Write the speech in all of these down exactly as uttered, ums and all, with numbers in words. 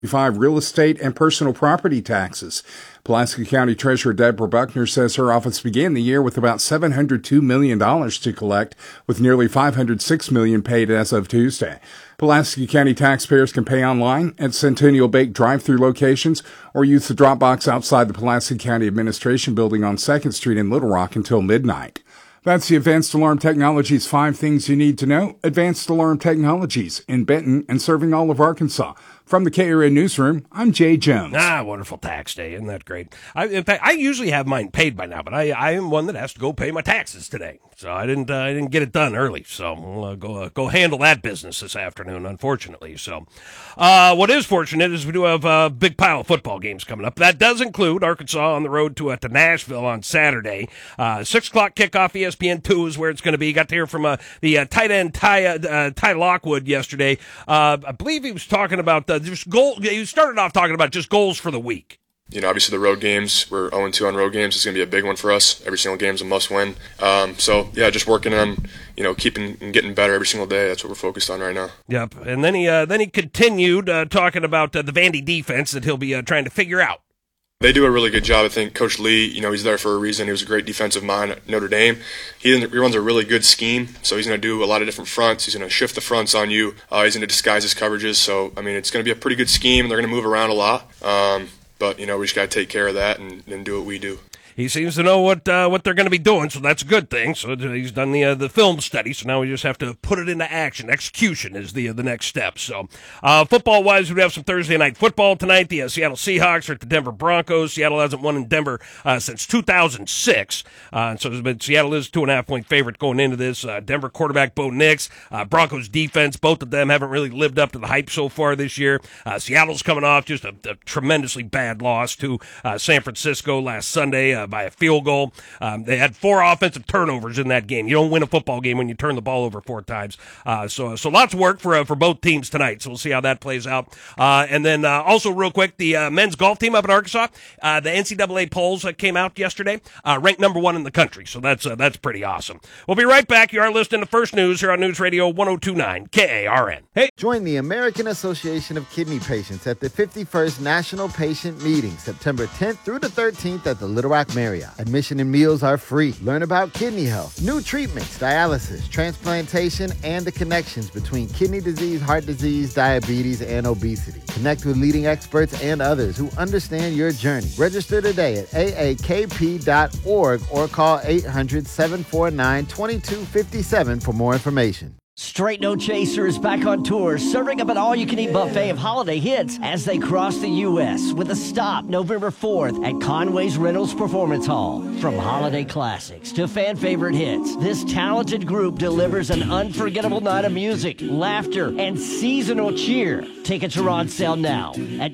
Five real estate and personal property taxes. Pulaski County Treasurer Deborah Buckner says her office began the year with about seven hundred two million dollars to collect, with nearly five hundred six million dollars paid as of Tuesday. Pulaski County taxpayers can pay online at Centennial Bake drive-through locations or use the drop box outside the Pulaski County Administration Building on second Street in Little Rock until midnight. That's the Advanced Alarm Technologies five things you need to know. Advanced Alarm Technologies in Benton and serving all of Arkansas. From the K R N Newsroom, I'm Jay Jones. Ah, wonderful tax day. Isn't that great? I, in fact, I usually have mine paid by now, but I, I am one that has to go pay my taxes today. So I didn't uh, I didn't get it done early. So we'll uh, go uh, go handle that business this afternoon, unfortunately. So uh, what is fortunate is we do have a big pile of football games coming up. That does include Arkansas on the road to, uh, to Nashville on Saturday. Uh, six o'clock kickoff, E S P N two is where it's going to be. Got to hear from uh, the uh, tight end Ty, uh, Ty Lockwood yesterday. Uh, I believe he was talking about uh, just goal. He started off talking about just goals for the week. You know, obviously the road games, we're oh and two on road games. It's going to be a big one for us. Every single game's a must-win. Um, so, yeah, just working on, you know, keeping and getting better every single day. That's what we're focused on right now. Yep. And then he uh, then he continued uh, talking about uh, the Vandy defense that he'll be uh, trying to figure out. They do a really good job. I think Coach Lee, you know, he's there for a reason. He was a great defensive mind at Notre Dame. He, he runs a really good scheme, so he's going to do a lot of different fronts. He's going to shift the fronts on you. Uh, he's going to disguise his coverages. So, I mean, it's going to be a pretty good scheme. They're going to move around a lot. Um, but, you know, we just got to take care of that and, and do what we do. He seems to know what uh, what they're going to be doing, so that's a good thing. So he's done the uh, the film study, so now we just have to put it into action. Execution is the uh, the next step. So uh, football-wise, we have some Thursday night football tonight. The uh, Seattle Seahawks are at the Denver Broncos. Seattle hasn't won in Denver uh, since two thousand six, uh, so been, Seattle is a two and a half point favorite going into this. Uh, Denver quarterback Bo Nix, uh, Broncos defense, both of them haven't really lived up to the hype so far this year. Uh, Seattle's coming off just a, a tremendously bad loss to uh, San Francisco last Sunday uh, by a field goal. Um, they had four offensive turnovers in that game. You don't win a football game when you turn the ball over four times. Uh, so, so lots of work for uh, for both teams tonight. So we'll see how that plays out. Uh, and then uh, also real quick, the uh, men's golf team up in Arkansas, uh, the N C double A polls that came out yesterday, uh, ranked number one in the country. So that's uh, that's pretty awesome. We'll be right back. You are listening to First News here on News Radio one oh two point nine K A R N. Hey, join the American Association of Kidney Patients at the fifty-first National Patient Meeting, September tenth through the thirteenth at the Little Rock Marriott. Admission and meals are free. Learn about kidney health, new treatments, dialysis, transplantation, and the connections between kidney disease, heart disease, diabetes, and obesity. Connect with leading experts and others who understand your journey. Register today at A A K P dot org or call eight hundred, seven four nine, two two five seven for more information. Straight No Chaser is back on tour, serving up an all-you-can-eat buffet of holiday hits as they cross the U S with a stop November fourth at Conway's Reynolds Performance Hall. From holiday classics to fan-favorite hits, this talented group delivers an unforgettable night of music, laughter, and seasonal cheer. Tickets are on sale now at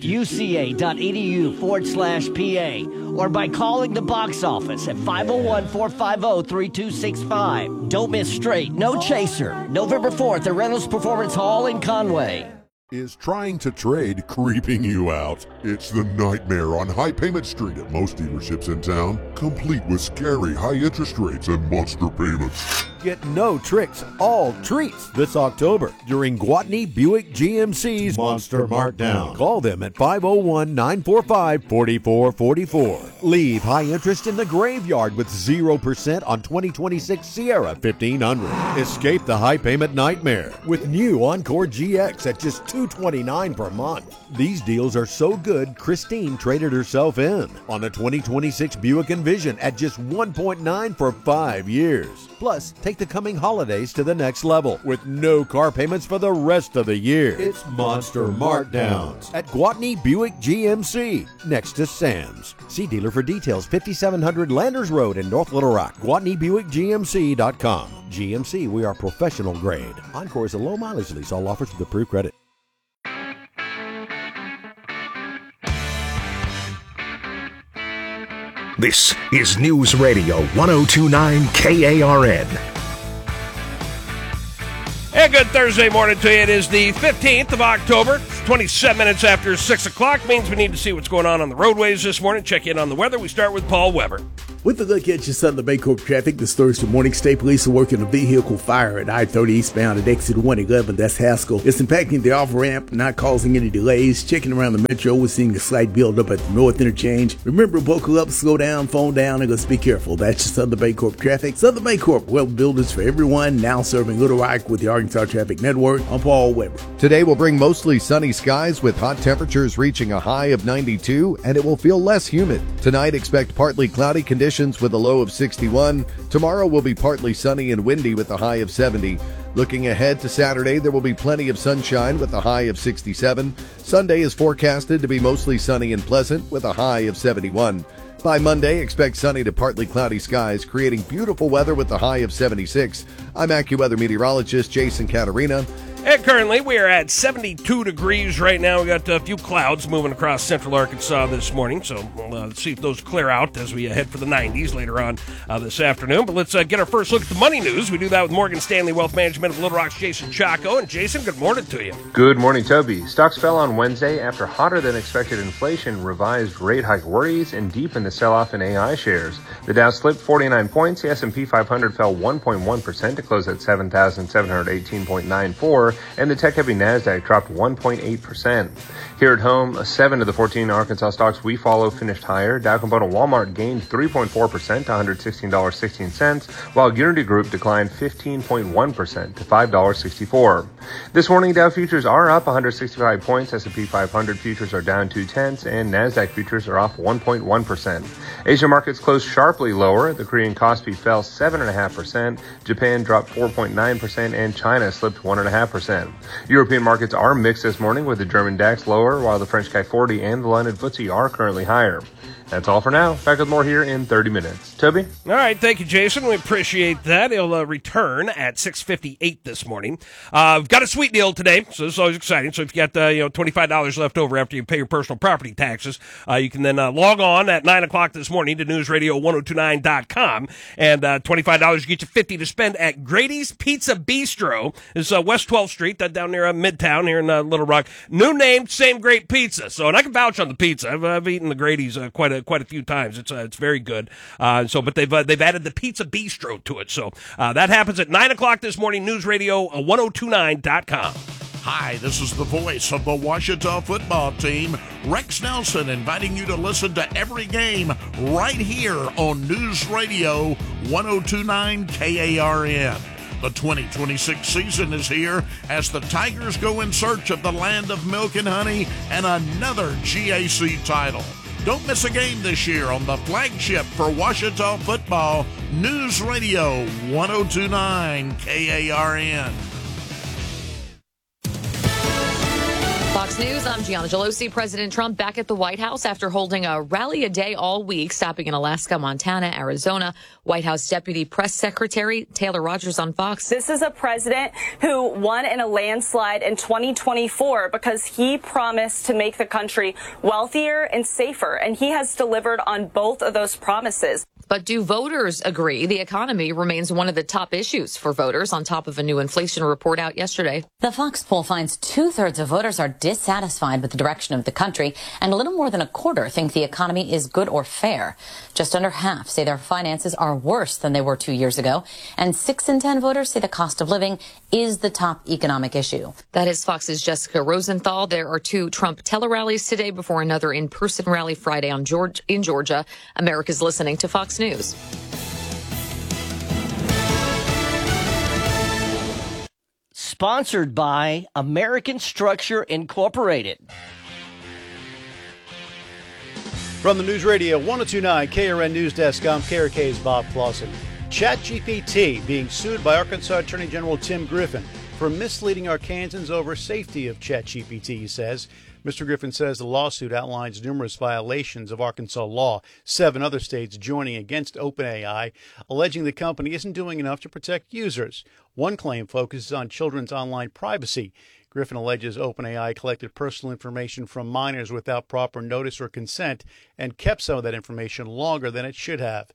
uca.edu forward slash PA or by calling the box office at five oh one, four five oh, three two six five. Don't miss Straight No Chaser, November fourth at Reynolds Performance Hall in Conway. Is trying to trade creeping you out? It's the nightmare on High Payment Street at most dealerships in town, complete with scary high interest rates and monster payments. Get no tricks, all treats this October during Gwatney Buick G M C's Monster Markdown. Call them at five oh one, nine four five, four four four four. Leave high interest in the graveyard with zero percent on twenty twenty-six Sierra fifteen hundred. Escape the high payment nightmare with new Encore G X at just two hundred twenty-nine dollars per month. These deals are so good, Christine traded herself in on a twenty twenty-six Buick Envision at just one point nine for five years. Plus, take the coming holidays to the next level with no car payments for the rest of the year. It's Monster Markdowns at Gwatney Buick G M C next to Sam's. See dealer for details, fifty-seven hundred Landers Road in North Little Rock. Gwatney Buick G M C dot com. G M C, we are professional grade. Encore is a low mileage lease. All offers with approved credit. This is News Radio one oh two point nine K A R N. Hey, good Thursday morning to you. It is the fifteenth of October, twenty-seven minutes after six o'clock. Means we need to see what's going on on the roadways this morning. Check in on the weather. We start with Paul Weber. With a look at your Southern Baycorp traffic this Thursday morning, State Police are working a vehicle fire at I thirty eastbound at exit one eleven. That's Haskell. It's impacting the off-ramp, not causing any delays. Checking around the metro, we're seeing a slight build-up at the north interchange. Remember, buckle up, slow down, phone down, and let's be careful. That's your Southern Baycorp traffic. Southern Baycorp, well builders for everyone, now serving Little Rock with the Arkansas Traffic Network. I'm Paul Weber. Today will bring mostly sunny skies with hot temperatures reaching a high of ninety-two, and it will feel less humid. Tonight, expect partly cloudy conditions with a low of sixty-one. Tomorrow will be partly sunny and windy with a high of seventy. Looking ahead to Saturday, there will be plenty of sunshine with a high of sixty-seven. Sunday is forecasted to be mostly sunny and pleasant with a high of seventy-one. By Monday, expect sunny to partly cloudy skies, creating beautiful weather with a high of seventy-six. I'm AccuWeather meteorologist Jason Caterina. And currently, we are at seventy-two degrees right now. We got a few clouds moving across central Arkansas this morning, so we'll uh, see if those clear out as we uh, head for the nineties later on uh, this afternoon. But let's uh, get our first look at the money news. We do that with Morgan Stanley Wealth Management of Little Rock's Jason Chaco. And Jason, good morning to you. Good morning, Toby. Stocks fell on Wednesday after hotter than expected inflation revised rate hike worries and deepened the sell-off in A I shares. The Dow slipped forty-nine points. The S and P five hundred fell one point one percent to close at seven thousand seven hundred eighteen point nine four. And the tech-heavy NASDAQ dropped one point eight percent. Here at home, seven of the fourteen Arkansas stocks we follow finished higher. Dow component Walmart gained three point four percent to one hundred sixteen dollars and sixteen cents, while Unity Group declined fifteen point one percent to five dollars and sixty-four cents. This morning, Dow futures are up one hundred sixty-five points, S and P five hundred futures are down two tenths, and NASDAQ futures are off one point one percent. Asian markets closed sharply lower. The Korean Kospi fell seven point five percent, Japan dropped four point nine percent, and China slipped one point five percent. European markets are mixed this morning, with the German DAX lower, while the French C A C forty and the London F T S E are currently higher. That's all for now. Back with more here in thirty minutes. Toby? All right. Thank you, Jason. We appreciate that. He'll uh, return at six fifty-eight this morning. Uh, we've got a sweet deal today, so this is always exciting. So if you got uh, you know twenty-five dollars left over after you pay your personal property taxes, uh, you can then uh, log on at nine o'clock this morning to news radio ten twenty-nine dot com, and uh, twenty-five dollars get you fifty to spend at Grady's Pizza Bistro. It's uh, West twelfth Street, uh, down near uh, Midtown here in uh, Little Rock. New name, same great pizza. So, and I can vouch on the pizza. I've, I've eaten the Grady's uh, quite a quite a few times. It's uh, it's very good. Uh, so, but they've uh, they've added the Pizza Bistro to it. So uh, that happens at nine o'clock this morning. News Radio ten twenty-nine dot com. Hi, this is the voice of the Ouachita football team, Rex Nelson, inviting you to listen to every game right here on News Radio ten twenty-nine K A R N. The twenty twenty-six season is here as the Tigers go in search of the land of milk and honey and another G A C title. Don't miss a game this year on the flagship for Ouachita football, News Radio ten twenty-nine K A R N. Fox News, I'm Gianna Gelosi. President Trump back at the White House after holding a rally a day all week, stopping in Alaska, Montana, Arizona. White House Deputy Press Secretary Taylor Rogers on Fox. This is a president who won in a landslide in twenty twenty-four because he promised to make the country wealthier and safer, and he has delivered on both of those promises. But do voters agree? The economy remains one of the top issues for voters on top of a new inflation report out yesterday. The Fox poll finds two-thirds of voters are dissatisfied with the direction of the country, and a little more than a quarter think the economy is good or fair. Just under half say their finances are worse than they were two years ago, and six in ten voters say the cost of living is the top economic issue. That is Fox's Jessica Rosenthal. There are two Trump tele-rallies today before another in-person rally Friday on Georgia, in Georgia. America's listening to Fox News. Sponsored by American Structure Incorporated. From the News Radio ten twenty-nine K R N News Desk, I'm K R K's Bob Clausen. ChatGPT being sued by Arkansas Attorney General Tim Griffin for misleading Arkansans over safety of ChatGPT, he says. Mister Griffin says the lawsuit outlines numerous violations of Arkansas law, seven other states joining against OpenAI, alleging the company isn't doing enough to protect users. One claim focuses on children's online privacy. Griffin alleges OpenAI collected personal information from minors without proper notice or consent and kept some of that information longer than it should have.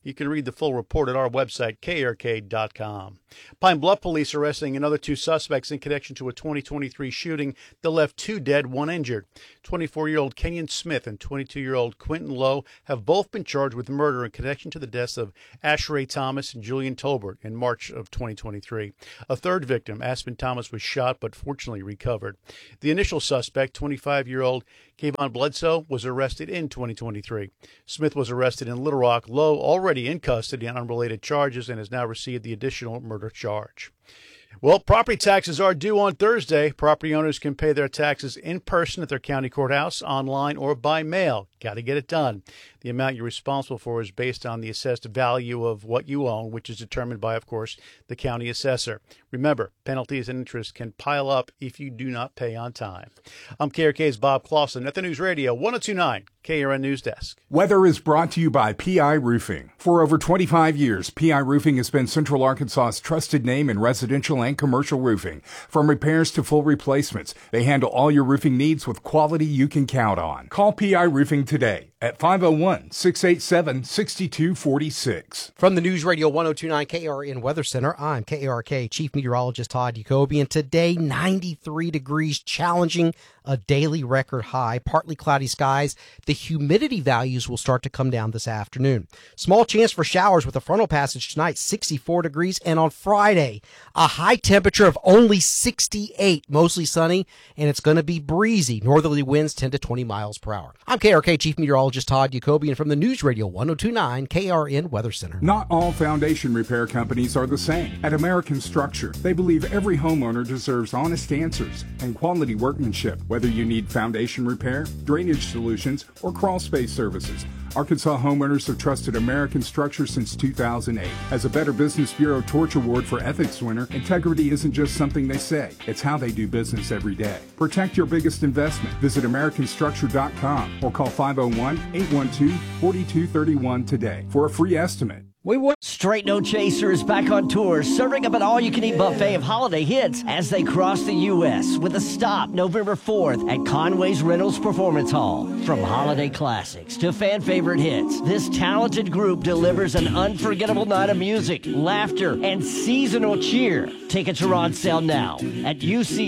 You can read the full report at our website, K R K dot com. Pine Bluff police arresting another two suspects in connection to a twenty twenty-three shooting that left two dead, one injured. twenty-four-year-old Kenyon Smith and twenty-two-year-old Quentin Lowe have both been charged with murder in connection to the deaths of Asheray Thomas and Julian Tolbert in March of twenty twenty-three. A third victim, Aspen Thomas, was shot but fortunately recovered. The initial suspect, twenty-five-year-old Kayvon Bledsoe, was arrested in twenty twenty-three. Smith was arrested in Little Rock. Lowe already in custody on unrelated charges and has now received the additional murder charge. Well, property taxes are due on Thursday. Property owners can pay their taxes in person at their county courthouse, online, or by mail. Got to get it done. The amount you're responsible for is based on the assessed value of what you own, which is determined by, of course, the county assessor. Remember, penalties and interest can pile up if you do not pay on time. I'm K R K's Bob Clausen at the News Radio one oh two point nine K R N News Desk. Weather is brought to you by P I Roofing. For over twenty-five years, P I Roofing has been Central Arkansas's trusted name in residential and commercial roofing. From repairs to full replacements, they handle all your roofing needs with quality you can count on. Call P I Roofing today at five oh one, six eight seven, six two four six. From the News Radio one oh two point nine K R N Weather Center, I'm K R K Chief Meteorologist Todd Jacoby. Today, ninety-three degrees, challenging a daily record high, partly cloudy skies. The humidity values will start to come down this afternoon. Small chance for showers with a frontal passage tonight, sixty-four degrees. And on Friday, a high temperature of only sixty-eight, mostly sunny, and it's going to be breezy. Northerly winds ten to twenty miles per hour. I'm K R K Chief Meteorologist Todd Jacoby, and from the News Radio one oh two point nine K R N Weather Center. Not all foundation repair companies are the same. At American Structure, they believe every homeowner deserves honest answers and quality workmanship, whether you need foundation repair, drainage solutions, or crawl space services. Arkansas homeowners have trusted American Structure since two thousand eight. As a Better Business Bureau Torch Award for Ethics winner, integrity isn't just something they say. It's how they do business every day. Protect your biggest investment. Visit American Structure dot com or call five oh one, eight one two, four two three one today for a free estimate. We want Straight No Chaser is back on tour, serving up an all-you-can-eat buffet of holiday hits as they cross the U S with a stop November fourth at Conway's Reynolds Performance Hall. From holiday classics to fan-favorite hits, this talented group delivers an unforgettable night of music, laughter, and seasonal cheer. Tickets are on sale now at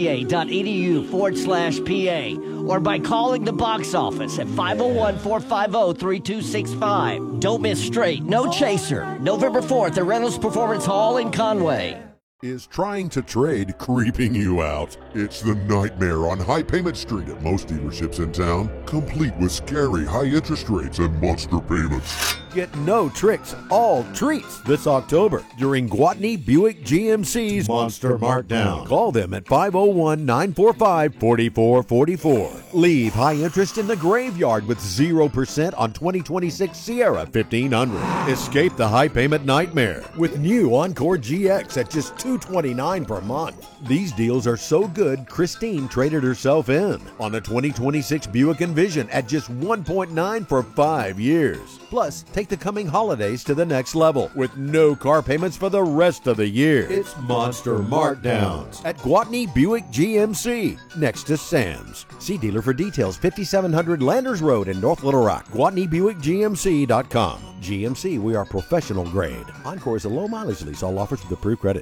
uca.edu forward slash PA or by calling the box office at five oh one, four five oh, three two six five. Don't miss Straight No Chaser, November fourth at Reynolds Performance Hall in Conway. Is trying to trade creeping you out? It's the nightmare on High Payment Street at most dealerships in town, complete with scary high interest rates and monster payments. Get no tricks, all treats this October during Gwatney Buick G M C's Monster Markdown. Call them at five oh one, nine four five, four four four four. Leave high interest in the graveyard with zero percent on twenty twenty-six Sierra fifteen hundred. Escape the high payment nightmare with new Encore G X at just two hundred twenty-nine dollars per month. These deals are so good, Christine traded herself in on a twenty twenty-six Buick Envision at just one point nine for five years. Plus, take the coming holidays to the next level with no car payments for the rest of the year. It's Monster Markdowns at Gwatney Buick G M C, next to Sam's. See dealer for details, fifty-seven hundred Landers Road in North Little Rock. Gwatney Buick G M C dot com. G M C, we are professional grade. Encore is a low mileage lease. All offers with approved credit.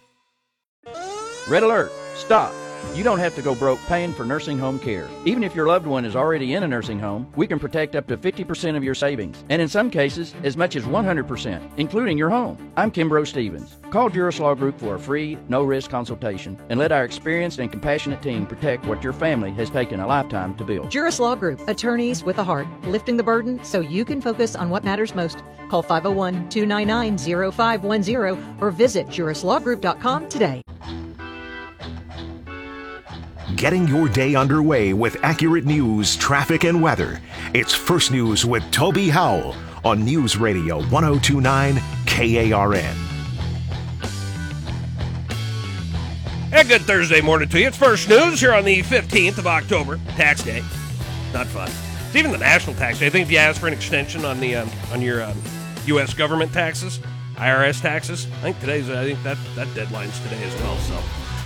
Red alert! Stop! You don't have to go broke paying for nursing home care. Even if your loved one is already in a nursing home, we can protect up to fifty percent of your savings, and in some cases, as much as one hundred percent, including your home. I'm Kimbrough Stevens. Call Juris Law Group for a free, no-risk consultation, and let our experienced and compassionate team protect what your family has taken a lifetime to build. Juris Law Group, attorneys with a heart, lifting the burden so you can focus on what matters most. Call five oh one, two nine nine, oh five one oh or visit juris law group dot com today. Getting your day underway with accurate news, traffic, and weather. It's First News with Toby Howell on News Radio one oh two point nine K A R N. And good Thursday morning to you. It's First News here on the fifteenth of October, tax day. Not fun. It's even the national tax day. I think if you ask for an extension on the um, on your um, U S government taxes, I R S taxes, I think today's. I think that that deadline's today as well. So.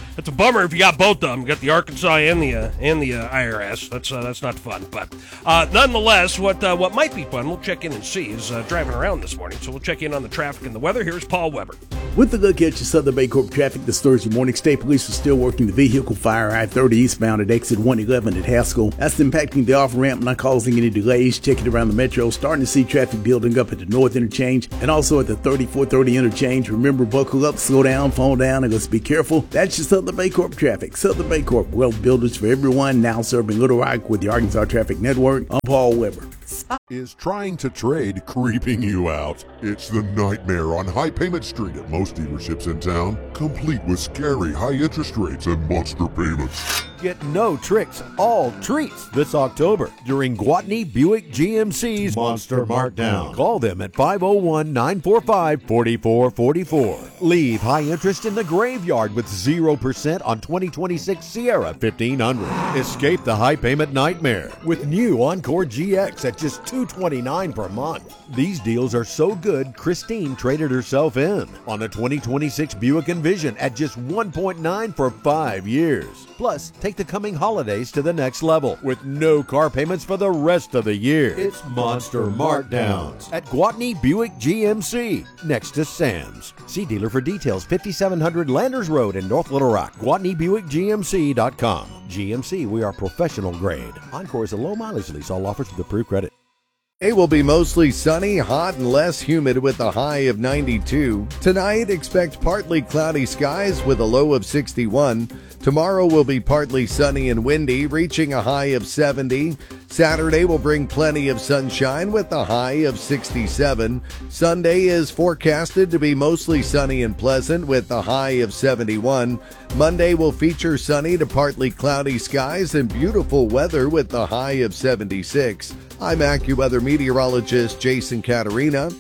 That's a bummer if you got both of them. You got the Arkansas and the uh, and the uh, I R S. That's uh, that's not fun. But uh, nonetheless, what uh, what might be fun, we'll check in and see, is uh, driving around this morning. So we'll check in on the traffic and the weather. Here's Paul Weber. With a look at your Southern Baycorp traffic this Thursday morning, State Police are still working the vehicle fire I thirty eastbound at exit one eleven at Haskell. That's impacting the off-ramp, not causing any delays. Checking around the metro, starting to see traffic building up at the north interchange and also at the thirty-four thirty interchange. Remember, buckle up, slow down, fall down, and let's be careful. That's your Southern Baycorp traffic. Southern Baycorp, wealth builders for everyone, now serving Little Rock with the Arkansas Traffic Network. I'm Paul Weber. Is trying to trade creeping you out? It's the nightmare on High Payment Street at most dealerships in town, complete with scary high interest rates and monster payments. Get no tricks, all treats this October during Gwatney Buick G M C's Monster Markdown. Call them at five oh one, nine four five, four four four four. Leave high interest in the graveyard with zero percent on twenty twenty-six Sierra fifteen hundred. Escape the high payment nightmare with new Encore G X at just two hundred twenty-nine dollars per month. These deals are so good, Christine traded herself in on a twenty twenty-six Buick Envision at just one point nine for five years. Plus, take the coming holidays to the next level with no car payments for the rest of the year. It's Monster Markdowns at Gwatney Buick G M C next to Sam's. See dealer for details. fifty-seven hundred Landers Road in North Little Rock. Gwatney Buick G M C dot com. G M C, we are professional grade. Encore is a low mileage lease. All offers with approved credit. It will be mostly sunny, hot, and less humid with a high of ninety-two. Tonight, expect partly cloudy skies with a low of sixty-one. Tomorrow will be partly sunny and windy, reaching a high of seventy. Saturday will bring plenty of sunshine with a high of sixty-seven. Sunday is forecasted to be mostly sunny and pleasant with a high of seventy-one. Monday will feature sunny to partly cloudy skies and beautiful weather with a high of seventy-six. I'm AccuWeather meteorologist Jason Caterina.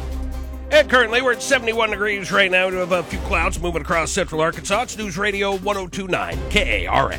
And currently, we're at seventy-one degrees right now. We have a few clouds moving across central Arkansas. It's News Radio one oh two point nine K A R N.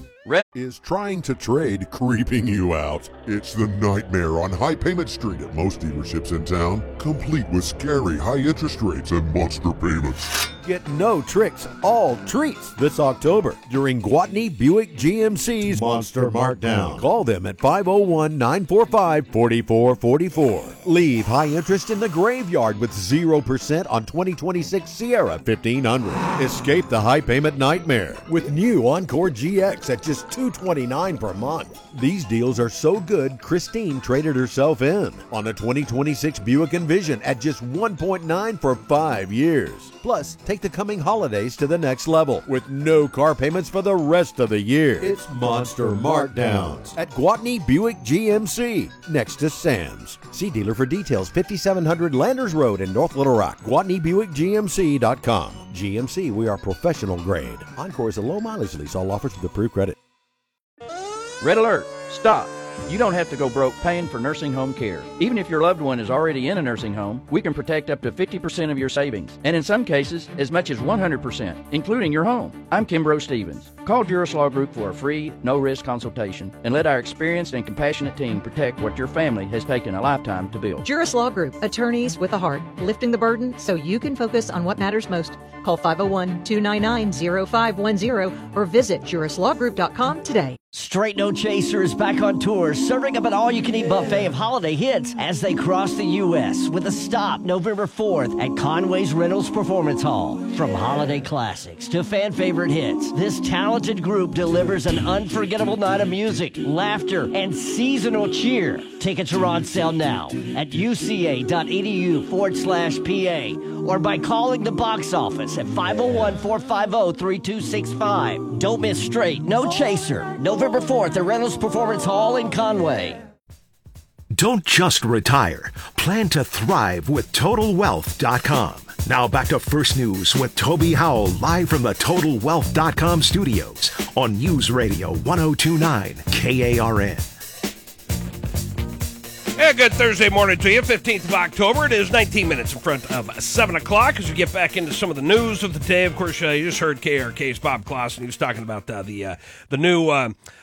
Is trying to trade creeping you out? It's the nightmare on High Payment Street at most dealerships in town, complete with scary high interest rates and monster payments. Get no tricks, all treats this October during Gwatney Buick G M C's Monster Markdown. Call them at five oh one, nine four five, four four four four. Leave high interest in the graveyard with zero percent on twenty twenty-six Sierra fifteen hundred. Escape the high payment nightmare with new Encore G X at just two hundred twenty-nine dollars per month. These deals are so good, Christine traded herself in on a twenty twenty-six Buick Envision at just one point nine for five years. Plus, take the coming holidays to the next level with no car payments for the rest of the year. It's Monster Markdowns at Gwatney Buick G M C next to Sam's. See dealer for details. fifty-seven hundred Landers Road in North Little Rock. Gwatney Buick G M C dot com. G M C, we are professional grade. Encore is a low mileage lease. All offers with approved credit. Red alert! Stop! You don't have to go broke paying for nursing home care. Even if your loved one is already in a nursing home, we can protect up to fifty percent of your savings, and in some cases, as much as one hundred percent, including your home. I'm Kimbrough Stevens. Call Juris Law Group for a free, no-risk consultation, and let our experienced and compassionate team protect what your family has taken a lifetime to build. Juris Law Group, attorneys with a heart, lifting the burden so you can focus on what matters most. Call five oh one, two nine nine, oh five one oh or visit juris law group dot com today. Straight No Chaser is back on tour, serving up an all-you-can-eat buffet of holiday hits as they cross the U S with a stop November fourth at Conway's Reynolds Performance Hall. From holiday classics to fan-favorite hits, this talented group delivers an unforgettable night of music, laughter, and seasonal cheer. Tickets are on sale now at uca.edu forward slash PA or by calling the box office at five oh one, four five oh, three two six five. Don't miss Straight No Chaser, November fourth at Reynolds Performance Hall in Conway. Don't just retire. Plan to thrive with Total Wealth dot com. Now back to First News with Toby Howell, live from the Total Wealth dot com studios on News Radio one oh two point nine K A R N. Yeah, good Thursday morning to you, fifteenth of October. It is nineteen minutes in front of seven o'clock as we get back into some of the news of the day. Of course, uh, you just heard K R K's Bob Clausen. He was talking about uh, the uh, the new uh,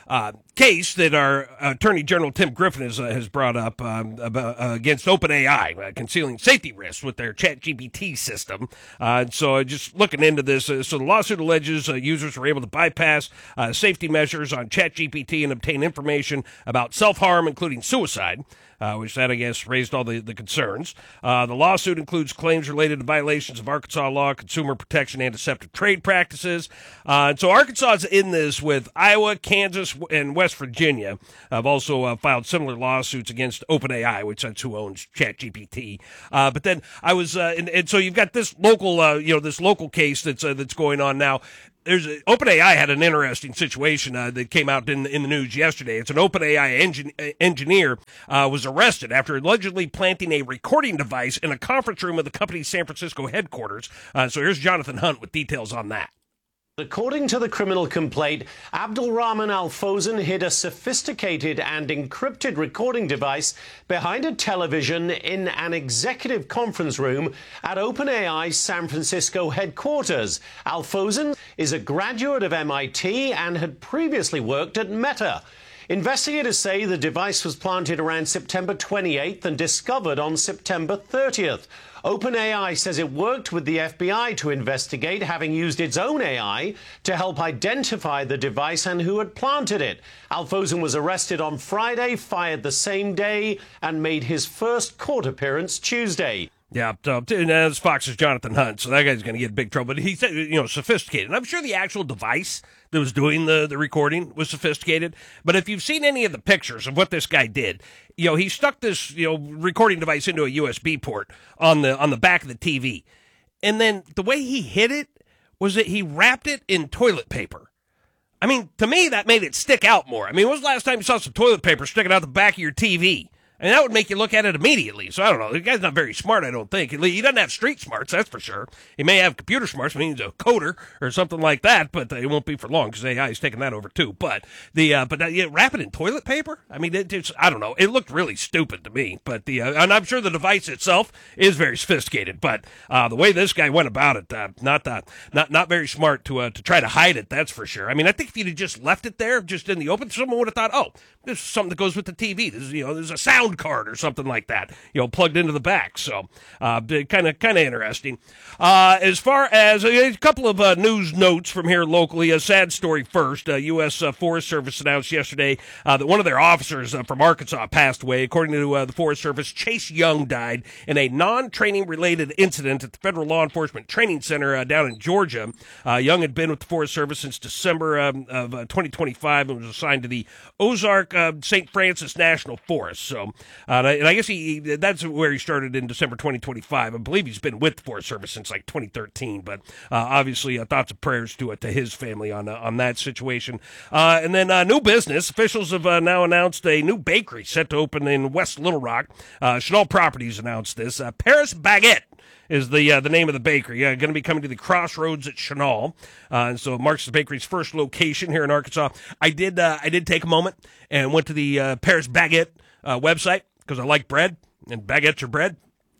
uh, case that our Attorney General Tim Griffin has, uh, has brought up um, about, uh, against OpenAI, uh, concealing safety risks with their ChatGPT system. Uh, so uh, just looking into this, uh, so the lawsuit alleges uh, users were able to bypass uh, safety measures on ChatGPT and obtain information about self-harm, including suicide. Uh, which that, I guess, raised all the, the concerns. Uh, the lawsuit includes claims related to violations of Arkansas law, consumer protection, and deceptive trade practices. Uh, and so Arkansas is in this with Iowa, Kansas, and West Virginia. Have also uh, filed similar lawsuits against OpenAI, which that's who owns ChatGPT. Uh, but then I was, uh, and, and so you've got this local, uh, you know, this local case that's uh, that's going on now. There's a, OpenAI had an interesting situation uh, that came out in, in the news yesterday. It's an OpenAI engin, engineer uh, was arrested after allegedly planting a recording device in a conference room of the company's San Francisco headquarters. Uh, so here's Jonathan Hunt with details on that. According to the criminal complaint, Abdulrahman Al-Fawzan hid a sophisticated and encrypted recording device behind a television in an executive conference room at OpenAI's San Francisco headquarters. Al-Fawzan is a graduate of M I T and had previously worked at Meta. Investigators say the device was planted around September twenty-eighth and discovered on September thirtieth. OpenAI says it worked with the F B I to investigate, having used its own A I to help identify the device and who had planted it. Al-Fawzan was arrested on Friday, fired the same day, and made his first court appearance Tuesday. Yeah, so, and that's Fox's Jonathan Hunt, so that guy's going to get in big trouble. But he said, you know, sophisticated. And I'm sure the actual device that was doing the, the recording was sophisticated. But if you've seen any of the pictures of what this guy did, you know, he stuck this, you know, recording device into a U S B port on the on the back of the T V. And then the way he hid it was that he wrapped it in toilet paper. I mean, to me, that made it stick out more. I mean, when was the last time you saw some toilet paper sticking out the back of your T V? I mean, that would make you look at it immediately. So I don't know. The guy's not very smart, I don't think. He doesn't have street smarts, that's for sure. He may have computer smarts, I mean, he's a coder or something like that, but it won't be for long because A I is taking that over too. But the uh, but uh, yeah, wrap it in toilet paper? I mean, it, it's I don't know. It looked really stupid to me. But the uh, and I'm sure the device itself is very sophisticated. But uh, the way this guy went about it, uh, not uh, not not very smart to uh, to try to hide it. That's for sure. I mean, I think if you'd have just left it there, just in the open, someone would have thought, oh, this is something that goes with the T V. This is, you know, there's a sound card or something like that, you know, plugged into the back. So, uh, kind of, kind of interesting. Uh, as far as a, a couple of uh, news notes from here locally, a sad story first. Uh, U S Uh, Forest Service announced yesterday uh, that one of their officers uh, from Arkansas passed away. According to uh, the Forest Service, Chase Young died in a non-training related incident at the Federal Law Enforcement Training Center uh, down in Georgia. Uh, Young had been with the Forest Service since December um, of uh, twenty twenty-five and was assigned to the Ozark uh, Saint Francis National Forest. So, uh, and, I, and I guess he that's where he started in December twenty twenty-five. I believe he's been with the Forest Service since like twenty thirteen. But uh, obviously, uh, thoughts and prayers to uh, to his family on uh, on that situation. Uh, and then uh, new business officials have uh, now announced a new bakery set to open in West Little Rock. Uh, Chenal Properties announced this. Uh, Paris Baguette is the uh, the name of the bakery. Uh, going to be coming to the Crossroads at Chenal, uh, and so it marks the bakery's first location here in Arkansas. I did uh, I did take a moment and went to the uh, Paris Baguette uh, website because I like bread and baguettes are bread.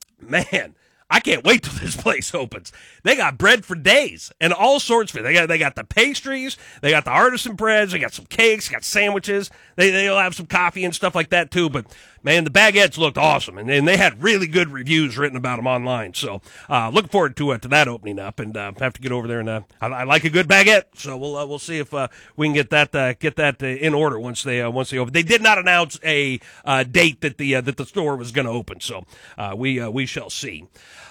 Man, I can't wait till this place opens. They got bread for days and all sorts of it. They got they got the pastries, they got the artisan breads, they got some cakes, got sandwiches. They they'll have some coffee and stuff like that too. But man, the baguettes looked awesome, and, and they had really good reviews written about them online. So uh, looking forward to uh, to that opening up, and uh, have to get over there. And uh, I, I like a good baguette, so we'll uh, we'll see if uh, we can get that uh, get that uh, in order once they uh, once they open. They did not announce a uh, date that the uh, that the store was going to open, so uh, we uh, we shall see.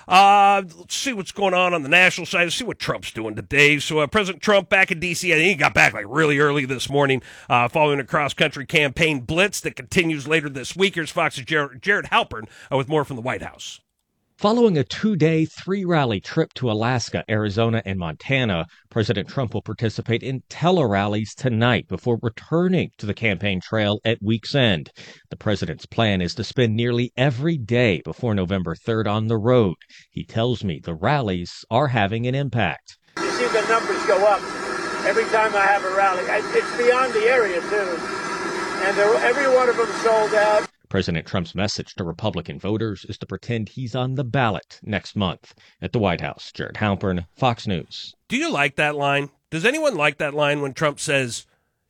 Uh, let's see what's going on on the national side. Let's see what Trump's doing today. So uh, President Trump back in D C I think he got back like really early this morning, uh, following a cross-country campaign blitz that continues later this week. Here's Fox's Jared, Jared Halpern uh, with more from the White House. Following a two-day, three-rally trip to Alaska, Arizona, and Montana, President Trump will participate in tele-rallies tonight before returning to the campaign trail at week's end. The president's plan is to spend nearly every day before November third on the road. He tells me the rallies are having an impact. You see the numbers go up every time I have a rally. It's beyond the area, too. And every one of them sold out. President Trump's message to Republican voters is to pretend he's on the ballot next month. At the White House, Jared Halpern, Fox News. Do you like that line? Does anyone like that line when Trump says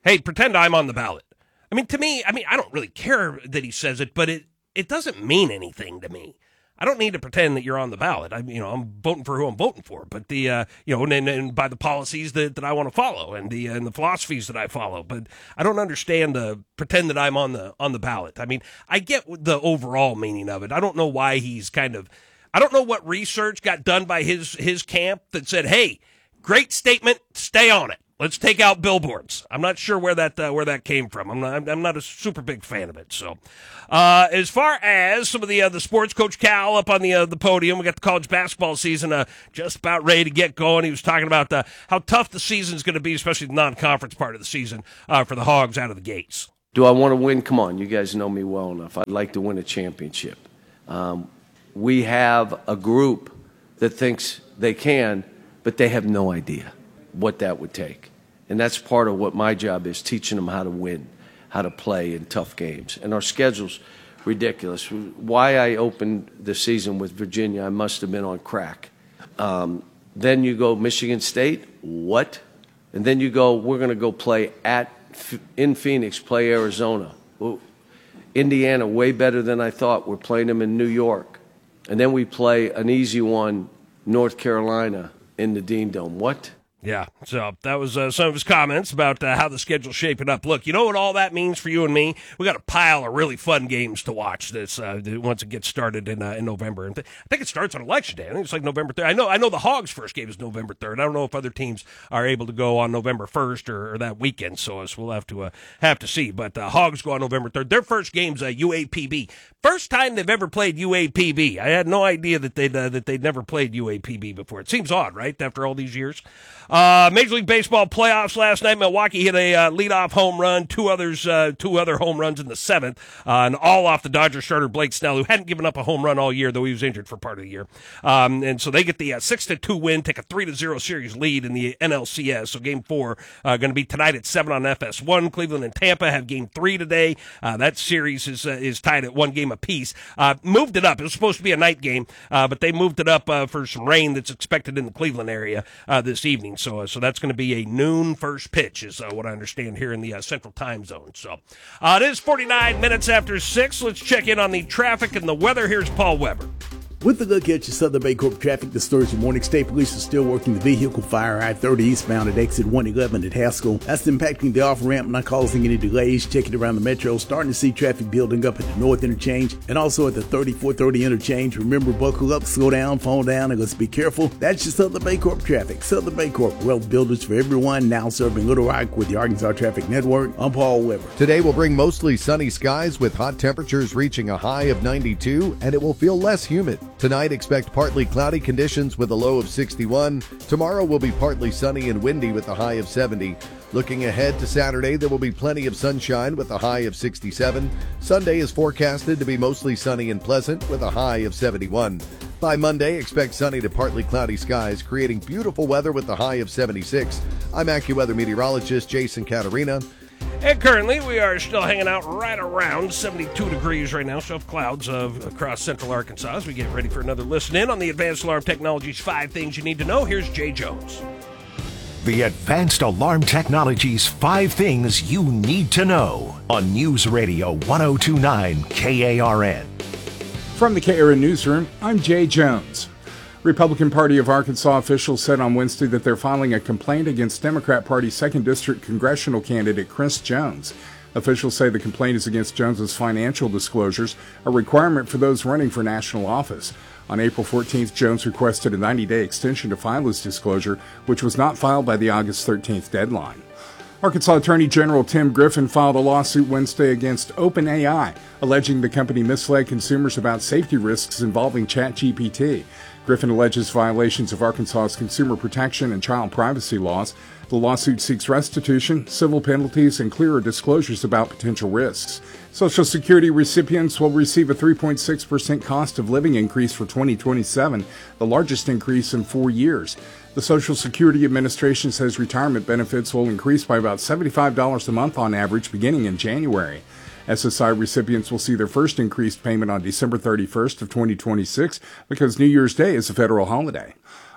hey, pretend I'm on the ballot. I mean, to me, I mean, I don't really care that he says it, but it, it doesn't mean anything to me. I don't need to pretend that you're on the ballot. I, you know, I'm voting for who I'm voting for, but the, uh, you know, and, and, and by the policies that, that I want to follow and the and the philosophies that I follow. But I don't understand the pretend that I'm on the on the ballot. I mean, I get the overall meaning of it. I don't know why he's kind of. I don't know what research got done by his his camp that said, "Hey, great statement, stay on it. Let's take out billboards." I'm not sure where that uh, where that came from. I'm not I'm not a super big fan of it. So, uh, as far as some of the uh, the sports, Coach Cal up on the uh, the podium, we got the college basketball season uh, just about ready to get going. He was talking about uh, how tough the season is going to be, especially the non-conference part of the season uh, for the Hogs out of the gates. Do I want to win? Come on, you guys know me well enough. I'd like to win a championship. Um, we have a group that thinks they can, but they have no idea what that would take. And that's part of what my job is, teaching them how to win, how to play in tough games. And our schedule's ridiculous. Why I opened the season with Virginia, I must have been on crack. Um, then you go Michigan State, what? And then you go, we're going to go play at in Phoenix, play Arizona. Well, Indiana, way better than I thought. We're playing them in New York. And then we play an easy one, North Carolina, in the Dean Dome. What? Yeah, so that was uh, some of his comments about uh, how the schedule's shaping up. Look, you know what all that means for you and me? We got a pile of really fun games to watch this uh, once it gets started in uh, in November. And th- I think it starts on Election Day. I think it's like November third. I know I know the Hogs' first game is November third. I don't know if other teams are able to go on November first or, or that weekend, so, so we'll have to uh, have to see. But uh, Hogs go on November third. Their first game's uh, U A P B. First time they've ever played U A P B. I had no idea that they'd, uh, that they'd never played U A P B before. It seems odd, right, after all these years? Uh, Major League Baseball playoffs last night. Milwaukee hit a uh, leadoff home run, two others, uh, two other home runs in the seventh, uh, and all off the Dodgers starter Blake Snell, who hadn't given up a home run all year, though he was injured for part of the year. Um, and so they get the uh, six to two win, take a three to zero series lead in the N L C S. So game four uh, going to be tonight at seven on F S one. Cleveland and Tampa have game three today. Uh, that series is uh, is tied at one game apiece. Uh, moved it up. It was supposed to be a night game, uh, but they moved it up uh, for some rain that's expected in the Cleveland area uh, this evening. So, uh, so that's going to be a noon first pitch, is uh, what I understand here in the uh, Central Time Zone. So uh, it is forty-nine minutes after six. Let's check in on the traffic and the weather. Here's Paul Weber. With a look at your Southern Baycorp traffic this Thursday morning, State Police are still working the vehicle fire I thirty eastbound at exit one eleven at Haskell. That's impacting the off-ramp, not causing any delays. Checking around the metro, starting to see traffic building up at the north interchange and also at the thirty-four thirty interchange. Remember, buckle up, slow down, fall down, and let's be careful. That's your Southern Baycorp traffic. Southern Baycorp, wealth builders for everyone, now serving Little Rock with the Arkansas Traffic Network. I'm Paul Weber. Today will bring mostly sunny skies with hot temperatures reaching a high of ninety-two, and it will feel less humid. Tonight, expect partly cloudy conditions with a low of sixty-one. Tomorrow will be partly sunny and windy with a high of seventy. Looking ahead to Saturday, there will be plenty of sunshine with a high of sixty-seven. Sunday is forecasted to be mostly sunny and pleasant with a high of seventy-one. By Monday, expect sunny to partly cloudy skies, creating beautiful weather with a high of seventy-six. I'm AccuWeather meteorologist Jason Caterina. And currently, we are still hanging out right around seventy-two degrees right now, so clouds uh, across central Arkansas as we get ready for another listen in on the Advanced Alarm Technologies five Things You Need to Know. Here's Jay Jones. The Advanced Alarm Technologies five Things You Need to Know on News Radio one oh two point nine K A R N. From the K A R N Newsroom, I'm Jay Jones. Republican Party of Arkansas officials said on Wednesday that they're filing a complaint against Democrat Party second District congressional candidate Chris Jones. Officials say the complaint is against Jones's financial disclosures, a requirement for those running for national office. On April fourteenth, Jones requested a ninety-day extension to file his disclosure, which was not filed by the August thirteenth deadline. Arkansas Attorney General Tim Griffin filed a lawsuit Wednesday against OpenAI, alleging the company misled consumers about safety risks involving ChatGPT. Griffin alleges violations of Arkansas's consumer protection and child privacy laws. The lawsuit seeks restitution, civil penalties, and clearer disclosures about potential risks. Social Security recipients will receive a three point six percent cost of living increase for twenty twenty-seven, the largest increase in four years. The Social Security Administration says retirement benefits will increase by about seventy-five dollars a month on average beginning in January. S S I recipients will see their first increased payment on December thirty-first of twenty twenty-six because New Year's Day is a federal holiday.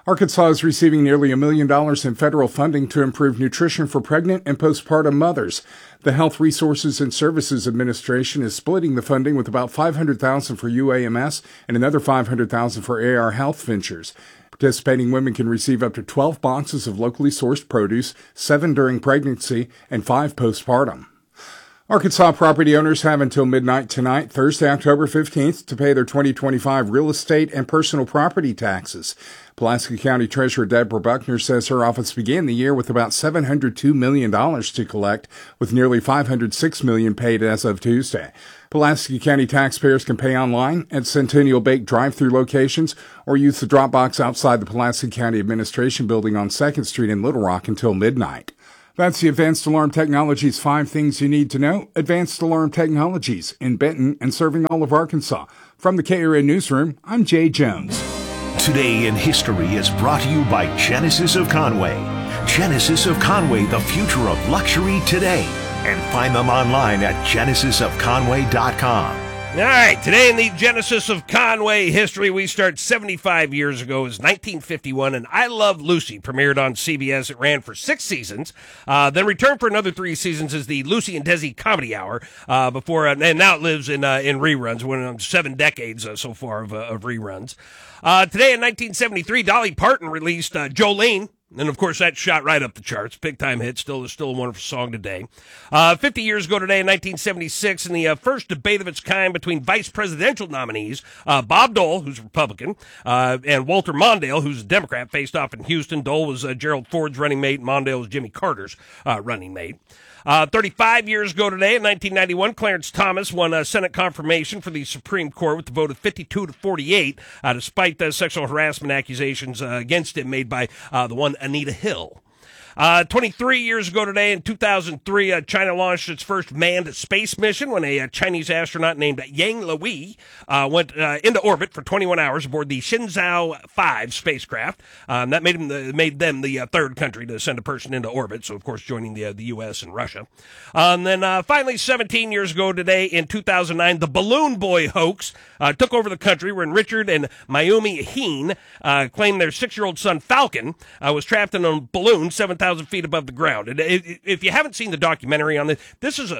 Arkansas is receiving nearly a million dollars in federal funding to improve nutrition for pregnant and postpartum mothers. The Health Resources and Services Administration is splitting the funding with about five hundred thousand dollars for U A M S and another five hundred thousand dollars for A R Health Ventures. Participating women can receive up to twelve boxes of locally sourced produce, seven during pregnancy, and five postpartum. Arkansas property owners have until midnight tonight, Thursday, October fifteenth, to pay their twenty twenty-five real estate and personal property taxes. Pulaski County Treasurer Deborah Buckner says her office began the year with about seven hundred two million dollars to collect, with nearly five hundred six million dollars paid as of Tuesday. Pulaski County taxpayers can pay online at Centennial Bake drive-through locations or use the drop box outside the Pulaski County Administration Building on second Street in Little Rock until midnight. That's the Advanced Alarm Technologies five things you need to know. Advanced Alarm Technologies in Benton and serving all of Arkansas. From the K R N Newsroom, I'm Jay Jones. Today in History is brought to you by Genesis of Conway. Genesis of Conway, the future of luxury today. And find them online at genesis of conway dot com. All right, today in the Genesis of Conway history, we start seventy-five years ago. It was nineteen fifty-one, and I Love Lucy premiered on C B S. It ran for six seasons, uh, then returned for another three seasons as the Lucy and Desi Comedy Hour, uh, before, uh, and now it lives in uh, in reruns. Went on seven decades uh, so far of, uh, of reruns. Uh, today in nineteen seventy-three, Dolly Parton released uh, Jolene. And, of course, that shot right up the charts. Big-time hit. Still, still a wonderful song today. Uh, fifty years ago today in nineteen seventy-six, in the uh, first debate of its kind between vice presidential nominees, uh, Bob Dole, who's a Republican, uh, and Walter Mondale, who's a Democrat, faced off in Houston. Dole was uh, Gerald Ford's running mate. Mondale was Jimmy Carter's uh, running mate. Uh, thirty-five years ago today, in nineteen ninety-one, Clarence Thomas won uh, Senate confirmation for the Supreme Court with the vote of fifty-two to forty-eight, uh, despite the sexual harassment accusations uh, against him made by uh, the one Anita Hill. Uh, twenty-three years ago today, in two thousand three, uh, China launched its first manned space mission when a, a Chinese astronaut named Yang Liwei uh, went uh, into orbit for twenty-one hours aboard the Shenzhou five spacecraft. Um, that made, him the, made them the uh, third country to send a person into orbit, so of course joining the, uh, the U S and Russia. Uh, and then uh, finally, seventeen years ago today, in two thousand nine, the Balloon Boy hoax uh, took over the country when Richard and Mayumi Heen uh, claimed their six-year-old son Falcon uh, was trapped in a balloon seven thousand feet above the ground. And if you haven't seen the documentary on this, this is a,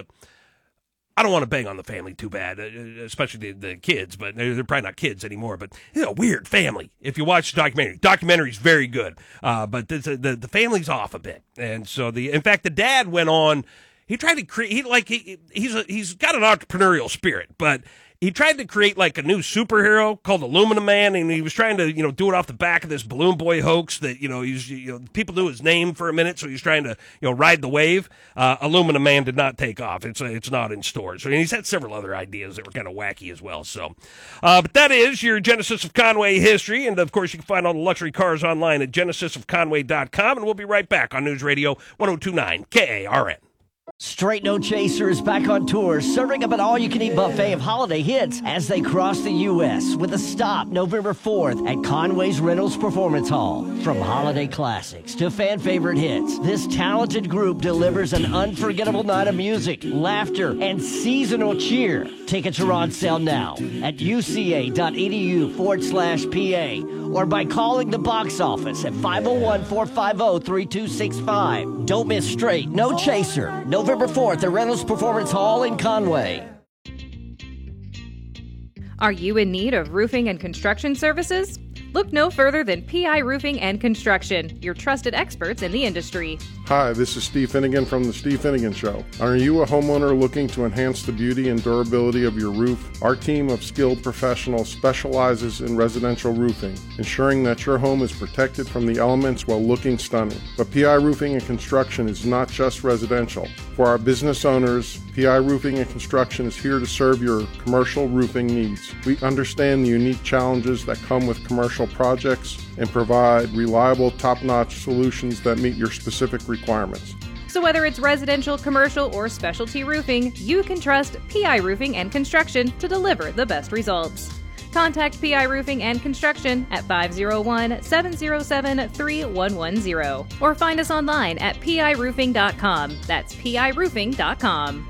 I don't want to bang on the family too bad, especially the, the kids, but they're, they're probably not kids anymore, but it's a weird family. If you watch the documentary, documentary's very good, uh, but the, the, the family's off a bit. And so the, in fact, the dad went on, he tried to create, he like, he, he's a, he's got an entrepreneurial spirit, but he tried to create like a new superhero called Aluminum Man, and he was trying to, you know, do it off the back of this Balloon Boy hoax that, you know, he's, you know, people knew his name for a minute, so he's trying to, you know, ride the wave. Uh, Aluminum Man did not take off. It's, uh, it's not in stores. So, and he's had several other ideas that were kind of wacky as well. So, uh, but that is your Genesis of Conway history. And of course, you can find all the luxury cars online at genesis of conway dot com. And we'll be right back on News Radio one oh two point nine K A R N. Straight No Chaser is back on tour, serving up an all-you-can-eat buffet of holiday hits as they cross the U S with a stop November fourth at Conway's Reynolds Performance Hall. From holiday classics to fan-favorite hits, this talented group delivers an unforgettable night of music, laughter, and seasonal cheer. Tickets are on sale now at uca.edu forward slash PA or by calling the box office at five oh one, four five oh, three two six five. Don't miss Straight No Chaser, November fourth at Reynolds Performance Hall in Conway. Are you in need of roofing and construction services? Look no further than P I Roofing and Construction, your trusted experts in the industry. Hi, this is Steve Finnegan from The Steve Finnegan Show. Are you a homeowner looking to enhance the beauty and durability of your roof? Our team of skilled professionals specializes in residential roofing, ensuring that your home is protected from the elements while looking stunning. But P I Roofing and Construction is not just residential. For our business owners, P I Roofing and Construction is here to serve your commercial roofing needs. We understand the unique challenges that come with commercial projects and provide reliable, top-notch solutions that meet your specific requirements. So whether it's residential, commercial, or specialty roofing, you can trust P I Roofing and Construction to deliver the best results. Contact P I Roofing and Construction at five oh one, seven oh seven, three one one oh or find us online at P I roofing dot com. That's P I roofing dot com.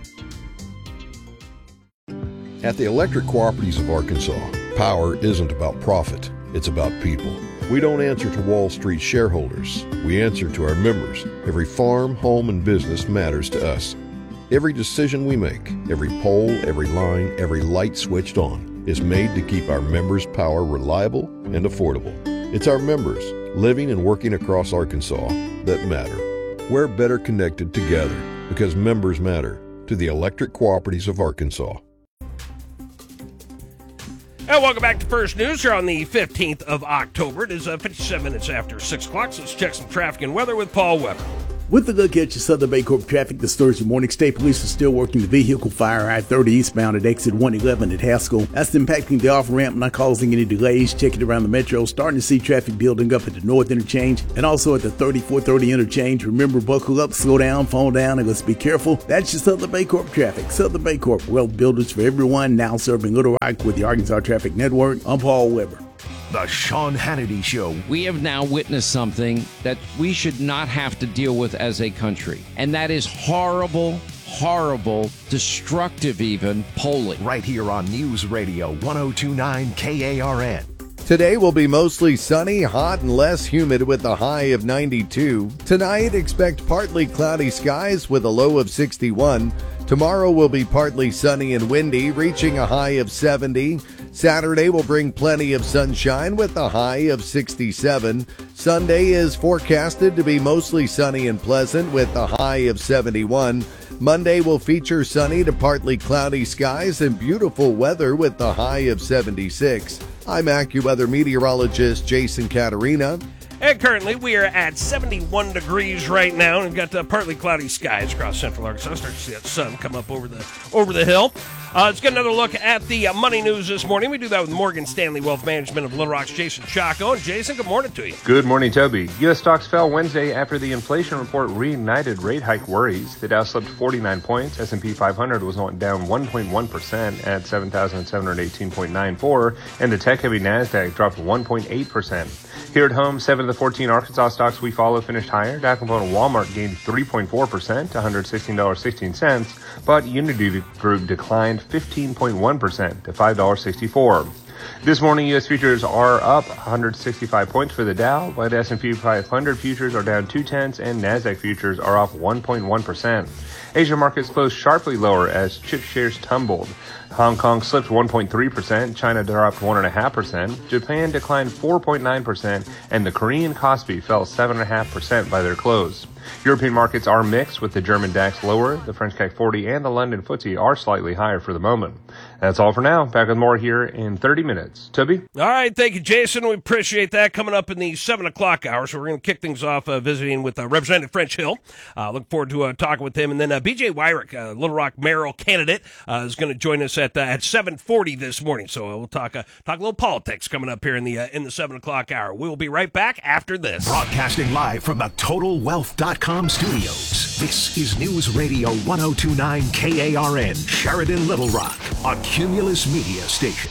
At the Electric Cooperatives of Arkansas, power isn't about profit, it's about people. We don't answer to Wall Street shareholders. We answer to our members. Every farm, home, and business matters to us. Every decision we make, every pole, every line, every light switched on is made to keep our members' power reliable and affordable. It's our members, living and working across Arkansas, that matter. We're better connected together because members matter to the electric cooperatives of Arkansas. And welcome back to First News here on the fifteenth of October. It is uh, fifty-seven minutes after six o'clock, so let's check some traffic and weather with Paul Weber. With a look at your Southern Baycorp traffic this Thursday morning, state police are still working the vehicle fire I thirty eastbound at exit one eleven at Haskell. That's impacting the off-ramp, not causing any delays. Checking around the metro, starting to see traffic building up at the north interchange and also at the thirty-four thirty interchange. Remember, buckle up, slow down, fall down, and let's be careful. That's your Southern Baycorp traffic. Southern Baycorp, wealth builders for everyone, now serving Little Rock with the Arkansas Traffic Network. I'm Paul Weber. The Sean Hannity Show. We have now witnessed something that we should not have to deal with as a country, and that is horrible, horrible, destructive even polling. Right here on News Radio one oh two point nine K A R N. Today will be mostly sunny, hot, and less humid with a high of ninety-two. Tonight, expect partly cloudy skies with a low of sixty-one. Tomorrow will be partly sunny and windy, reaching a high of seventy. Saturday will bring plenty of sunshine with a high of sixty-seven. Sunday is forecasted to be mostly sunny and pleasant with a high of seventy-one. Monday will feature sunny to partly cloudy skies and beautiful weather with a high of seventy-six. I'm AccuWeather meteorologist Jason Caterina. And currently, we are at seventy-one degrees right now, and we've got uh, partly cloudy skies across central Arkansas. Start to see that sun come up over the over the hill. Uh, let's get another look at the uh, money news this morning. We do that with Morgan Stanley Wealth Management of Little Rock's Jason Chaco. And Jason, good morning to you. Good morning, Toby. U S stocks fell Wednesday after the inflation report reignited rate hike worries. The Dow slipped forty-nine points. S and P five hundred was down one point one percent at seven thousand seven hundred eighteen point nine four, and the tech-heavy NASDAQ dropped one point eight percent. Here at home, seven of the fourteen Arkansas stocks we follow finished higher. Dow component Walmart gained three point four percent to one hundred sixteen dollars and sixteen cents, but Unity Group declined fifteen point one percent to five dollars and sixty-four cents. This morning, U S futures are up one hundred sixty-five points for the Dow, while the S and P five hundred futures are down two tenths and NASDAQ futures are off one point one percent. Asia markets closed sharply lower as chip shares tumbled. Hong Kong slipped one point three percent, China dropped one point five percent, Japan declined four point nine percent, and the Korean Kospi fell seven point five percent by their close. European markets are mixed, with the German DAX lower, the French C A C forty and the London F T S E are slightly higher for the moment. That's all for now. Back with more here in thirty minutes. Tubby? All right, thank you, Jason. We appreciate that. Coming up in the seven o'clock hour, so we're going to kick things off uh, visiting with uh, Representative French Hill. Uh, look forward to uh, talking with him. And then uh, B J Wyrick, uh, Little Rock mayoral candidate, uh, is going to join us at uh, at seven forty this morning. So uh, we'll talk uh, talk a little politics coming up here in the uh, in the seven o'clock hour. We will be right back after this. Broadcasting live from the Total Wealth dot com studios. This is News Radio one oh two point nine K A R N, Sheridan, Little Rock, a Cumulus Media station.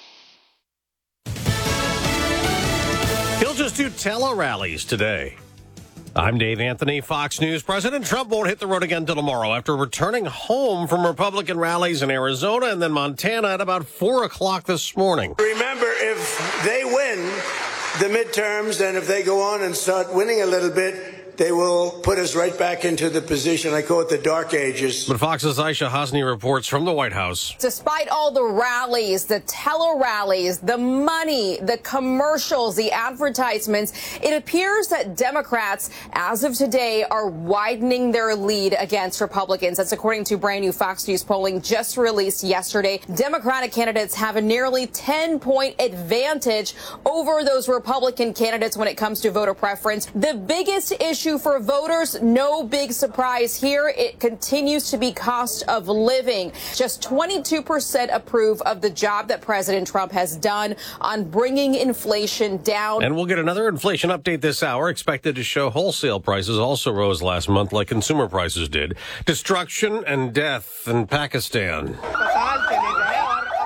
He'll just do tele-rallies today. I'm Dave Anthony, Fox News. President Trump won't hit the road again till tomorrow after returning home from Republican rallies in Arizona and then Montana at about four o'clock this morning. Remember, if they win the midterms and if they go on and start winning a little bit, they will put us right back into the position. I call it the dark ages. But Fox's Aisha Hosni reports from the White House. Despite all the rallies, the tele-rallies, the money, the commercials, the advertisements, it appears that Democrats, as of today, are widening their lead against Republicans. That's according to brand new Fox News polling just released yesterday. Democratic candidates have a nearly ten-point advantage over those Republican candidates when it comes to voter preference. The biggest issue for voters, no big surprise here. It continues to be cost of living. Just twenty-two percent approve of the job that President Trump has done on bringing inflation down. And we'll get another inflation update this hour, expected to show wholesale prices also rose last month like consumer prices did. Destruction and death in Pakistan.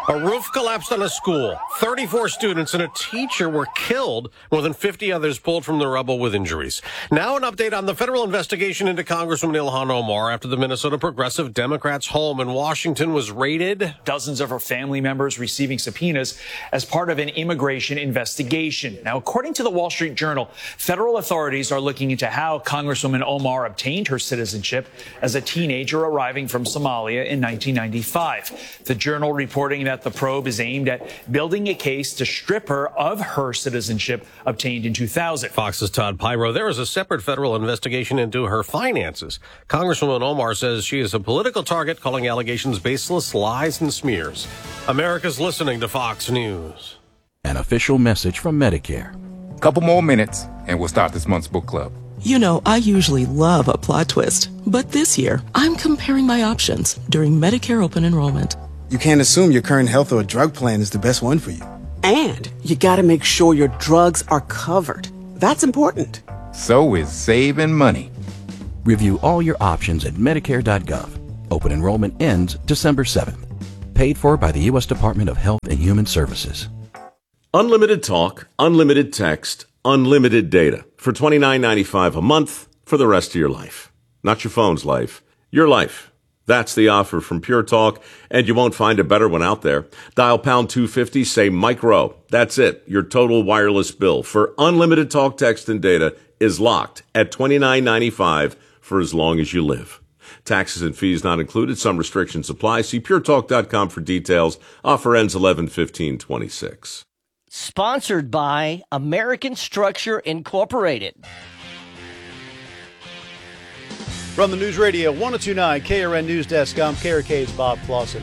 A roof collapsed on a school. thirty-four students and a teacher were killed. More than fifty others pulled from the rubble with injuries. Now an update on the federal investigation into Congresswoman Ilhan Omar after the Minnesota Progressive Democrats' home in Washington was raided. Dozens of her family members receiving subpoenas as part of an immigration investigation. Now, according to the Wall Street Journal, federal authorities are looking into how Congresswoman Omar obtained her citizenship as a teenager arriving from Somalia in nineteen ninety-five. The Journal reporting that the probe is aimed at building a case to strip her of her citizenship obtained in two thousand. Fox's Todd Pyro. There is a separate federal investigation into her finances. Congresswoman Omar says she is a political target, calling allegations baseless lies and smears. America's listening to Fox News. An official message from Medicare. Couple more minutes and we'll start this month's book club. You know, I usually love a plot twist, but this year I'm comparing my options during Medicare open enrollment. You can't assume your current health or drug plan is the best one for you. And you gotta make sure your drugs are covered. That's important. So is saving money. Review all your options at Medicare dot gov. Open enrollment ends December seventh. Paid for by the U S Department of Health and Human Services. Unlimited talk, unlimited text, unlimited data for twenty-nine ninety-five a month for the rest of your life. Not your phone's life, your life. That's the offer from Pure Talk, and you won't find a better one out there. Dial pound two fifty, say micro. That's it. Your total wireless bill for unlimited talk, text, and data is locked at twenty-nine ninety-five for as long as you live. Taxes and fees not included. Some restrictions apply. See pure talk dot com for details. Offer ends eleven fifteen twenty-six. Sponsored by American Structure Incorporated. From the News Radio one oh two point nine K R N News Desk, I'm K R K's Bob Clausen.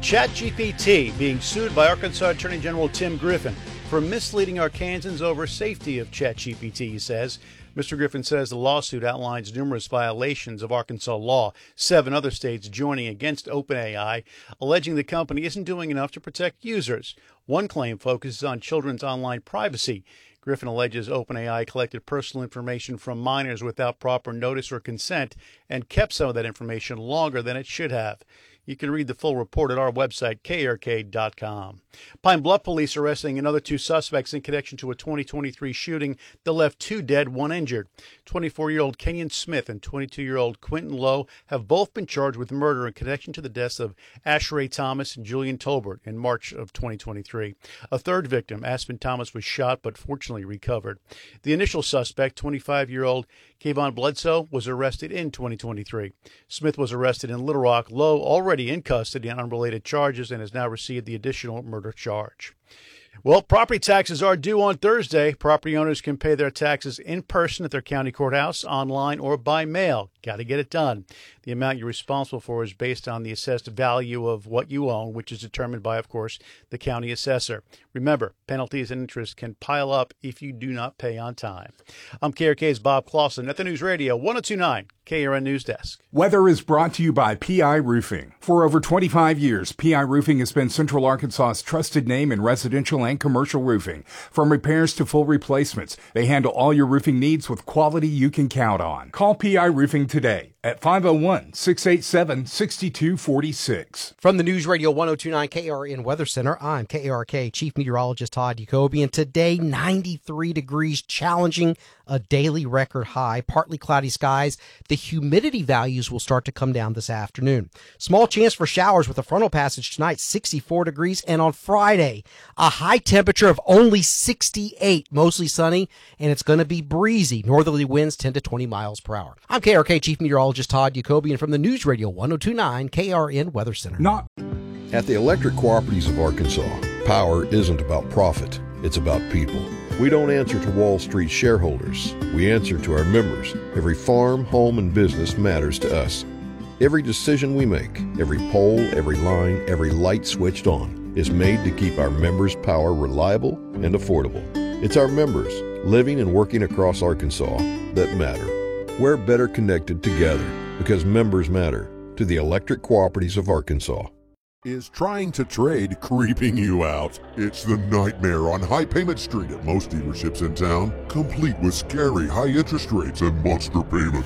ChatGPT being sued by Arkansas Attorney General Tim Griffin for misleading Arkansans over safety of ChatGPT, he says. Mister Griffin says the lawsuit outlines numerous violations of Arkansas law, seven other states joining against OpenAI, alleging the company isn't doing enough to protect users. One claim focuses on children's online privacy. Griffin alleges OpenAI collected personal information from minors without proper notice or consent and kept some of that information longer than it should have. You can read the full report at our website, K R K dot com. Pine Bluff police arresting another two suspects in connection to a twenty twenty-three shooting that left two dead, one injured. twenty-four-year-old Kenyon Smith and twenty-two-year-old Quentin Lowe have both been charged with murder in connection to the deaths of Asheray Thomas and Julian Tolbert in March of twenty twenty-three. A third victim, Aspen Thomas, was shot but fortunately recovered. The initial suspect, twenty-five-year-old Kayvon Bledsoe, was arrested in twenty twenty-three. Smith was arrested in Little Rock. Lowe already in custody on unrelated charges and has now received the additional murder charge. Well, property taxes are due on Thursday. Property owners can pay their taxes in person at their county courthouse, online, or by mail. Got to get it done. The amount you're responsible for is based on the assessed value of what you own, which is determined by, of course, the county assessor. Remember, penalties and interest can pile up if you do not pay on time. I'm K R K's Bob Clausen at the News Radio one oh two point nine K R N News Desk. Weather is brought to you by P I Roofing. For over twenty-five years, P I Roofing has been Central Arkansas's trusted name in residential and commercial roofing. From repairs to full replacements, they handle all your roofing needs with quality you can count on. Call P I Roofing today at five oh one, six eight seven, six two four six. From the News Radio one oh two point nine K R N Weather Center, I'm K R K Chief Meteorologist Todd Jacoby, and today ninety-three degrees, challenging a daily record high, partly cloudy skies. The humidity values will start to come down this afternoon. Small chance for showers with a frontal passage tonight, sixty-four degrees, and on Friday, a high temperature of only sixty-eight, mostly sunny, and it's going to be breezy. Northerly winds ten to twenty miles per hour. I'm K R K Chief Meteorologist Todd Jacoby, and from the News Radio one oh two point nine K R N Weather Center. Not At the Electric Cooperatives of Arkansas, power isn't about profit, it's about people. We don't answer to Wall Street shareholders. We answer to our members. Every farm, home, and business matters to us. Every decision we make, every pole, every line, every light switched on is made to keep our members' power reliable and affordable. It's our members, living and working across Arkansas, that matter. We're better connected together because members matter. To the Electric Cooperatives of Arkansas. Is trying to trade creeping you out? It's the nightmare on High Payment Street at most dealerships in town, complete with scary high interest rates and monster payments.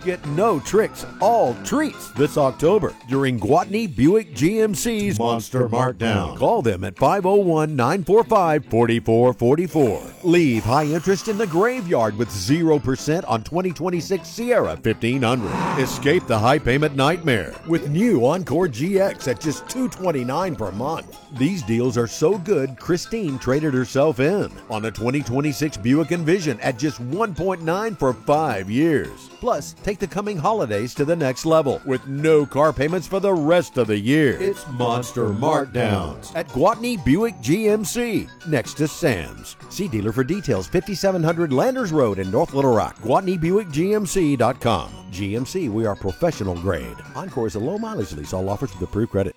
Get no tricks, all treats this October during Gwatney Buick G M C's Monster Markdown. Call them at five oh one, nine four five, four four four four. Leave high interest in the graveyard with zero percent on twenty twenty-six Sierra fifteen hundred. Escape the high payment nightmare with new Encore G X at just two hundred twenty-nine dollars per month. These deals are so good, Christine traded herself in on a twenty twenty-six Buick Envision at just one point nine for five years. Plus, take the coming holidays to the next level with no car payments for the rest of the year. It's Monster Markdowns at Gwatney Buick G M C next to Sam's. See dealer for details. fifty-seven hundred Landers Road in North Little Rock. Gwatney Buick G M C dot com. G M C, we are professional grade. Encore is a low mileage lease. All offers with approved credit.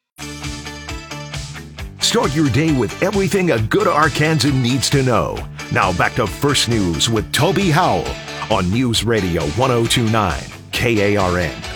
Start your day with everything a good Arkansan needs to know. Now back to First News with Toby Howell on News Radio one oh two point nine K A R N.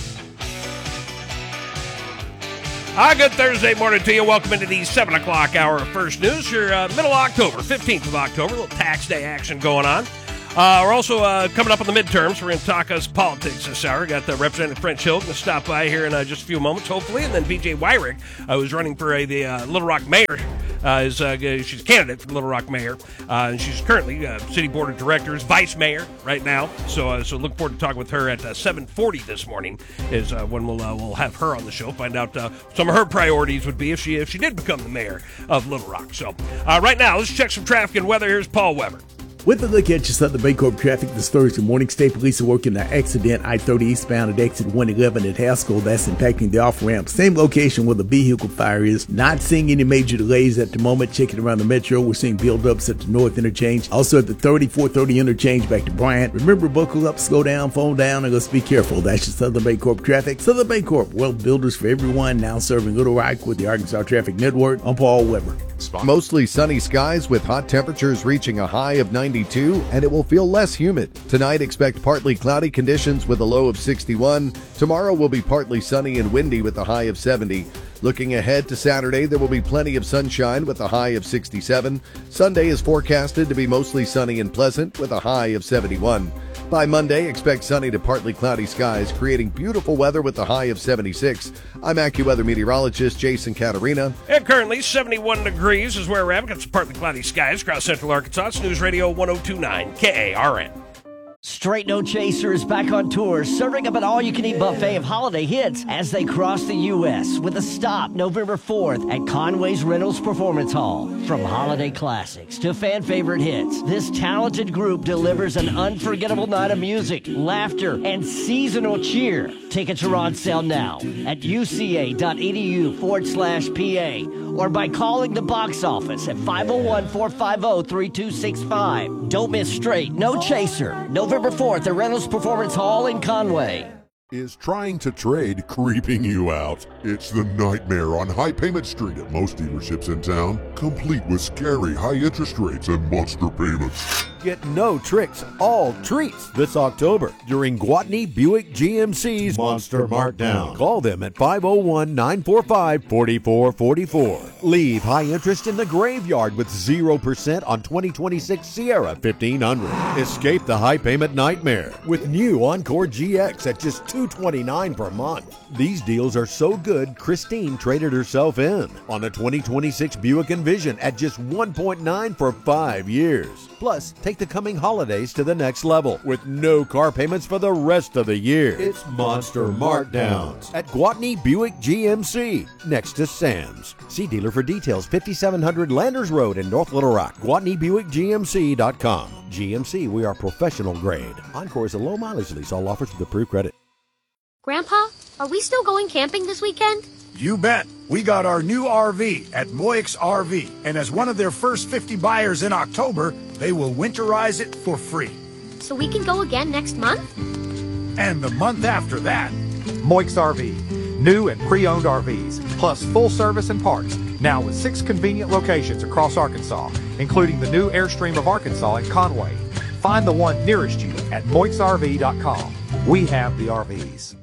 Ah, good Thursday morning to you. Welcome into the seven o'clock hour of First News. Your uh, middle of October, fifteenth of October. A little tax day action going on. Uh, we're also uh, coming up on the midterms. We're going to talk us politics this hour. Got uh, Representative French Hill going to stop by here in uh, just a few moments, hopefully. And then B J Wyrick, uh, who's running for uh, the uh, Little Rock mayor. Uh, is uh, she's a candidate for Little Rock mayor. Uh, and she's currently uh, city board of directors, vice mayor right now. So uh, so look forward to talking with her at uh, seven forty this morning is uh, when we'll uh, we'll have her on the show. Find out uh, some of her priorities would be if she if she did become the mayor of Little Rock. So uh, right now, let's check some traffic and weather. Here's Paul Weber. With a look at your Southern Baycorp traffic this Thursday morning, state police are working an accident I thirty eastbound at exit one eleven at Haskell. That's impacting the off-ramp. Same location where the vehicle fire is. Not seeing any major delays at the moment. Checking around the metro, we're seeing build-ups at the north interchange. Also at the thirty-four thirty interchange back to Bryant. Remember, buckle up, slow down, phone down, and let's be careful. That's your Southern Baycorp traffic. Southern Baycorp, wealth builders for everyone, now serving Little Rock with the Arkansas Traffic Network. I'm Paul Weber. Mostly sunny skies with hot temperatures reaching a high of ninety-two, and it will feel less humid. Tonight, expect partly cloudy conditions with a low of sixty-one. Tomorrow will be partly sunny and windy with a high of seventy. Looking ahead to Saturday, there will be plenty of sunshine with a high of sixty-seven. Sunday is forecasted to be mostly sunny and pleasant with a high of seventy-one. By Monday, expect sunny to partly cloudy skies, creating beautiful weather with a high of seventy-six. I'm AccuWeather meteorologist Jason Caterina. And currently, seventy-one degrees is where we're at. Got some partly cloudy skies across central Arkansas. It's News Radio one oh two point nine K A R N. Straight No Chaser is back on tour, serving up an all-you-can-eat buffet of holiday hits as they cross the U S with a stop November fourth at Conway's Reynolds Performance Hall. From holiday classics to fan-favorite hits, this talented group delivers an unforgettable night of music, laughter, and seasonal cheer. Tickets are on sale now at uca.edu forward slash PA or by calling the box office at five oh one, four five oh, three two six five. Don't miss Straight No Chaser, November fourth at Reynolds Performance Hall in Conway. Is trying to trade creeping you out? It's the nightmare on High Payment Street at most dealerships in town, complete with scary high interest rates and monster payments. Get no tricks, all treats this October during Gwatney Buick G M C's Monster Markdown. Call them at five oh one, nine four five, four four four four. Leave high interest in the graveyard with zero percent on twenty twenty-six Sierra fifteen hundred. Escape the high payment nightmare with new Encore G X at just two hundred twenty-nine dollars per month. These deals are so good, Christine traded herself in on a twenty twenty-six Buick Envision at just one point nine for five years. Plus, take the coming holidays to the next level with no car payments for the rest of the year. It's Monster Markdowns at Gwatney Buick G M C next to Sam's. See dealer for details. fifty-seven hundred Landers Road in North Little Rock. Gwatney Buick G M C dot com. G M C, we are professional grade. Encore is a low mileage lease. All offers with approved credit. Grandpa, are we still going camping this weekend? You bet. We got our new R V at Moix R V, and as one of their first fifty buyers in October, they will winterize it for free. So we can go again next month? And the month after that. Moix R V. New and pre-owned R Vs, plus full service and parts. Now with six convenient locations across Arkansas, including the new Airstream of Arkansas in Conway. Find the one nearest you at moix R V dot com. We have the R Vs.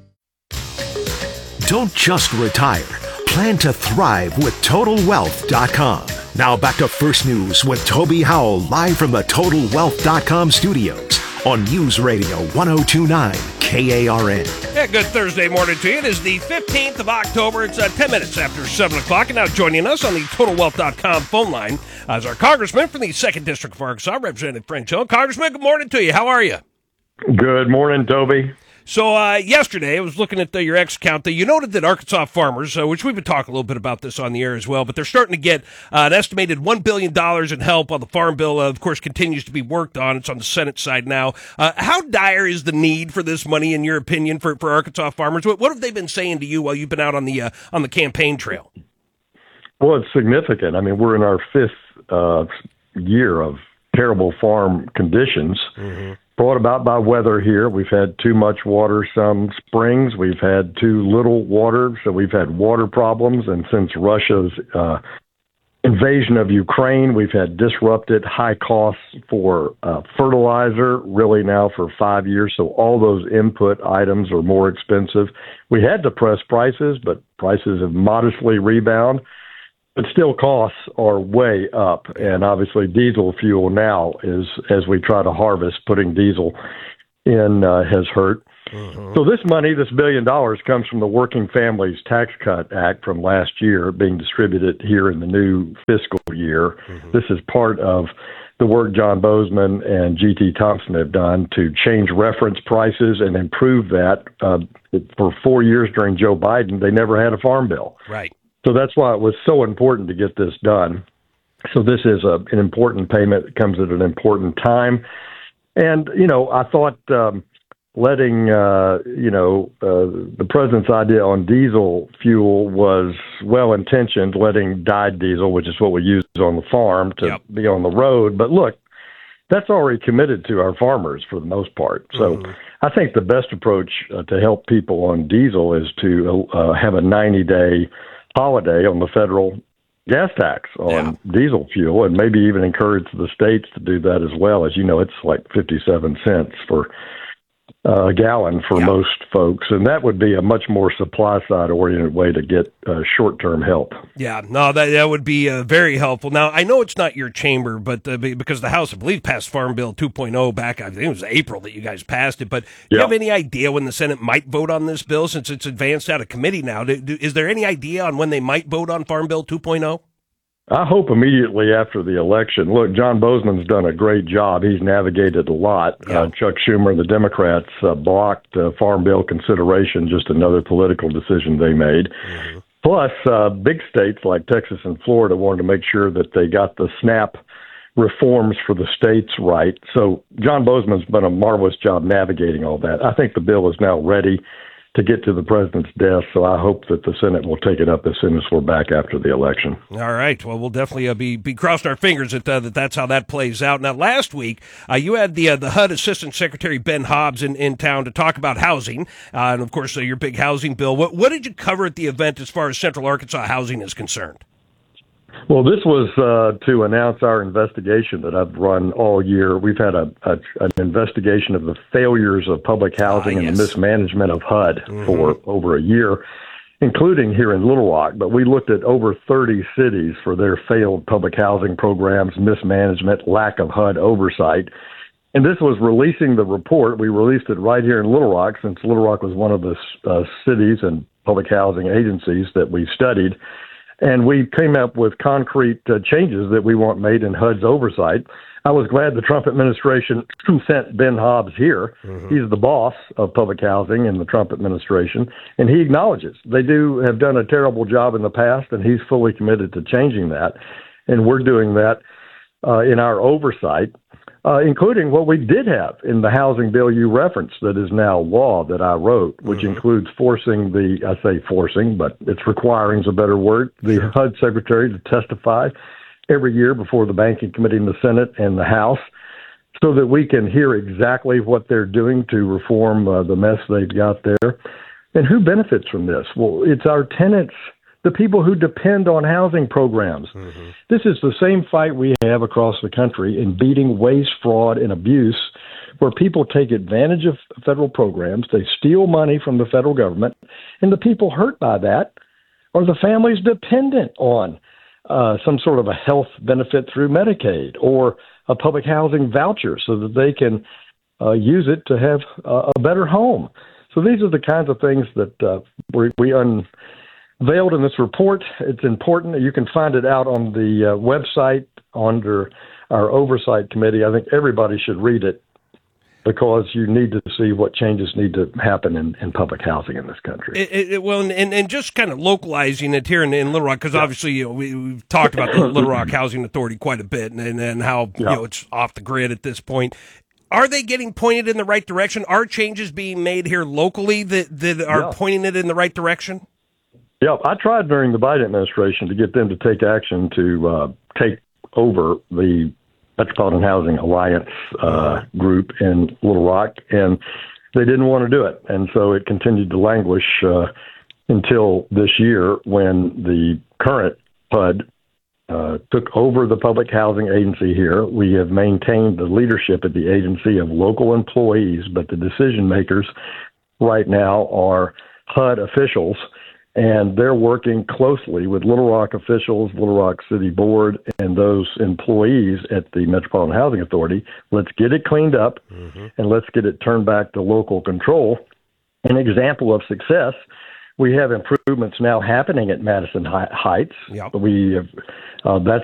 Don't just retire. Plan to thrive with total wealth dot com. Now back to First News with Toby Howell, live from the total wealth dot com studios on News Radio one oh two point nine K A R N. Yeah, good Thursday morning to you. It is the fifteenth of October. It's uh, ten minutes after seven o'clock. And now joining us on the Total Wealth dot com phone line uh, is our Congressman from the second District of Arkansas, Representative French Hill. Congressman, good morning to you. How are you? Good morning, Toby. So uh, yesterday, I was looking at the, your X account. You noted that Arkansas farmers, uh, which we've been talking a little bit about this on the air as well, but they're starting to get uh, an estimated one billion dollars in help while the Farm Bill, uh, of course, continues to be worked on. It's on the Senate side now. Uh, how dire is the need for this money, in your opinion, for, for Arkansas farmers? What, what have they been saying to you while you've been out on the uh, on the campaign trail? Well, it's significant. I mean, we're in our fifth uh, year of terrible farm conditions. Mm-hmm. Brought about by weather here. We've had too much water some springs. We've had too little water, so we've had water problems. And since Russia's uh, invasion of Ukraine, we've had disrupted high costs for uh, fertilizer, really now for five years. So all those input items are more expensive. We had to press prices, but prices have modestly rebounded. But still, costs are way up, and obviously diesel fuel now is, as we try to harvest, putting diesel in uh, has hurt. Mm-hmm. So this money, this billion dollars, comes from the Working Families Tax Cut Act from last year, being distributed here in the new fiscal year. Mm-hmm. This is part of the work John Bozeman and G T Thompson have done to change reference prices and improve that. Uh, for four years during Joe Biden, they never had a farm bill. Right. So that's why it was so important to get this done. So this is a, an important payment. It comes at an important time. And, you know, I thought um, letting, uh, you know, uh, the president's idea on diesel fuel was well-intentioned, letting dyed diesel, which is what we use on the farm, to yep. be on the road. But look, that's already committed to our farmers for the most part. So mm-hmm. I think the best approach uh, to help people on diesel is to uh, have a ninety-day holiday on the federal gas tax on yeah. diesel fuel, and maybe even encourage the states to do that as well. As you know, it's like fifty-seven cents for uh, a gallon for yeah. most folks, and that would be a much more supply-side oriented way to get uh, short-term help. Yeah, no, that that would be uh, very helpful. Now, I know it's not your chamber, but uh, because the House, I believe, passed Farm Bill two point oh back, I think it was April that you guys passed it, but do yeah. you have any idea when the Senate might vote on this bill, since it's advanced out of committee now? Do, do, is there any idea on when they might vote on Farm Bill two point oh? I hope immediately after the election. Look, John Bozeman's done a great job. He's navigated a lot. Yeah. Uh, Chuck Schumer, the Democrats, uh, blocked uh, Farm Bill consideration, just another political decision they made. Mm-hmm. Plus, uh, big states like Texas and Florida wanted to make sure that they got the SNAP reforms for the states right. So John Bozeman's done a marvelous job navigating all that. I think the bill is now ready to get to the president's desk, so I hope that the Senate will take it up as soon as we're back after the election. All right. Well, we'll definitely uh, be be crossing our fingers that, uh, that that's how that plays out. Now, last week, uh, you had the uh, the H U D Assistant Secretary Ben Hobbs in, in town to talk about housing, uh, and, of course, uh, your big housing bill. What, what did you cover at the event as far as Central Arkansas housing is concerned? Well, this was uh, to announce our investigation that I've run all year. We've had a, a an investigation of the failures of public housing ah, yes. and the mismanagement of H U D mm-hmm. for over a year, including here in Little Rock. But we looked at over thirty cities for their failed public housing programs, mismanagement, lack of H U D oversight. And this was releasing the report. We released it right here in Little Rock, since Little Rock was one of the uh, cities and public housing agencies that we studied. And we came up with concrete uh, changes that we want made in H U D's oversight. I was glad the Trump administration sent Ben Hobbs here. Mm-hmm. He's the boss of public housing in the Trump administration, and he acknowledges they do have done a terrible job in the past, and he's fully committed to changing that. And we're doing that uh, in our oversight, uh, including what we did have in the housing bill you referenced that is now law that I wrote, which mm-hmm. includes forcing the, I say forcing, but it's requiring is a better word, the sure. H U D secretary to testify every year before the Banking Committee in the Senate and the House, so that we can hear exactly what they're doing to reform uh, the mess they've got there. And who benefits from this? Well, it's our tenants, the people who depend on housing programs. Mm-hmm. This is the same fight we have across the country in beating waste, fraud, and abuse, where people take advantage of federal programs, they steal money from the federal government, and the people hurt by that are the families dependent on uh, some sort of a health benefit through Medicaid or a public housing voucher so that they can uh, use it to have uh, a better home. So these are the kinds of things that uh, we, we unveiled in this report. It's important. You can find it out on the uh, website under our oversight committee. I think everybody should read it, because you need to see what changes need to happen in, in public housing in this country. It, it, well, and, and just kind of localizing it here in, in Little Rock, because obviously you know, we, we've talked about the Little Rock Housing Authority quite a bit, and, and how yeah. you know it's off the grid at this point. Are they getting pointed in the right direction? Are changes being made here locally that, that are yeah. pointing it in the right direction? Yeah, I tried during the Biden administration to get them to take action to uh, take over the Metropolitan Housing Alliance uh, group in Little Rock, and they didn't want to do it. And so it continued to languish uh, until this year, when the current P U D uh, took over the public housing agency here. We have maintained the leadership at the agency of local employees, but the decision makers right now are H U D officials, and they're working closely with Little Rock officials, Little Rock City Board, and those employees at the Metropolitan Housing Authority. Let's get it cleaned up, mm-hmm. and let's get it turned back to local control. An example of success, we have improvements now happening at Madison Heights. Yep. We have, uh, that's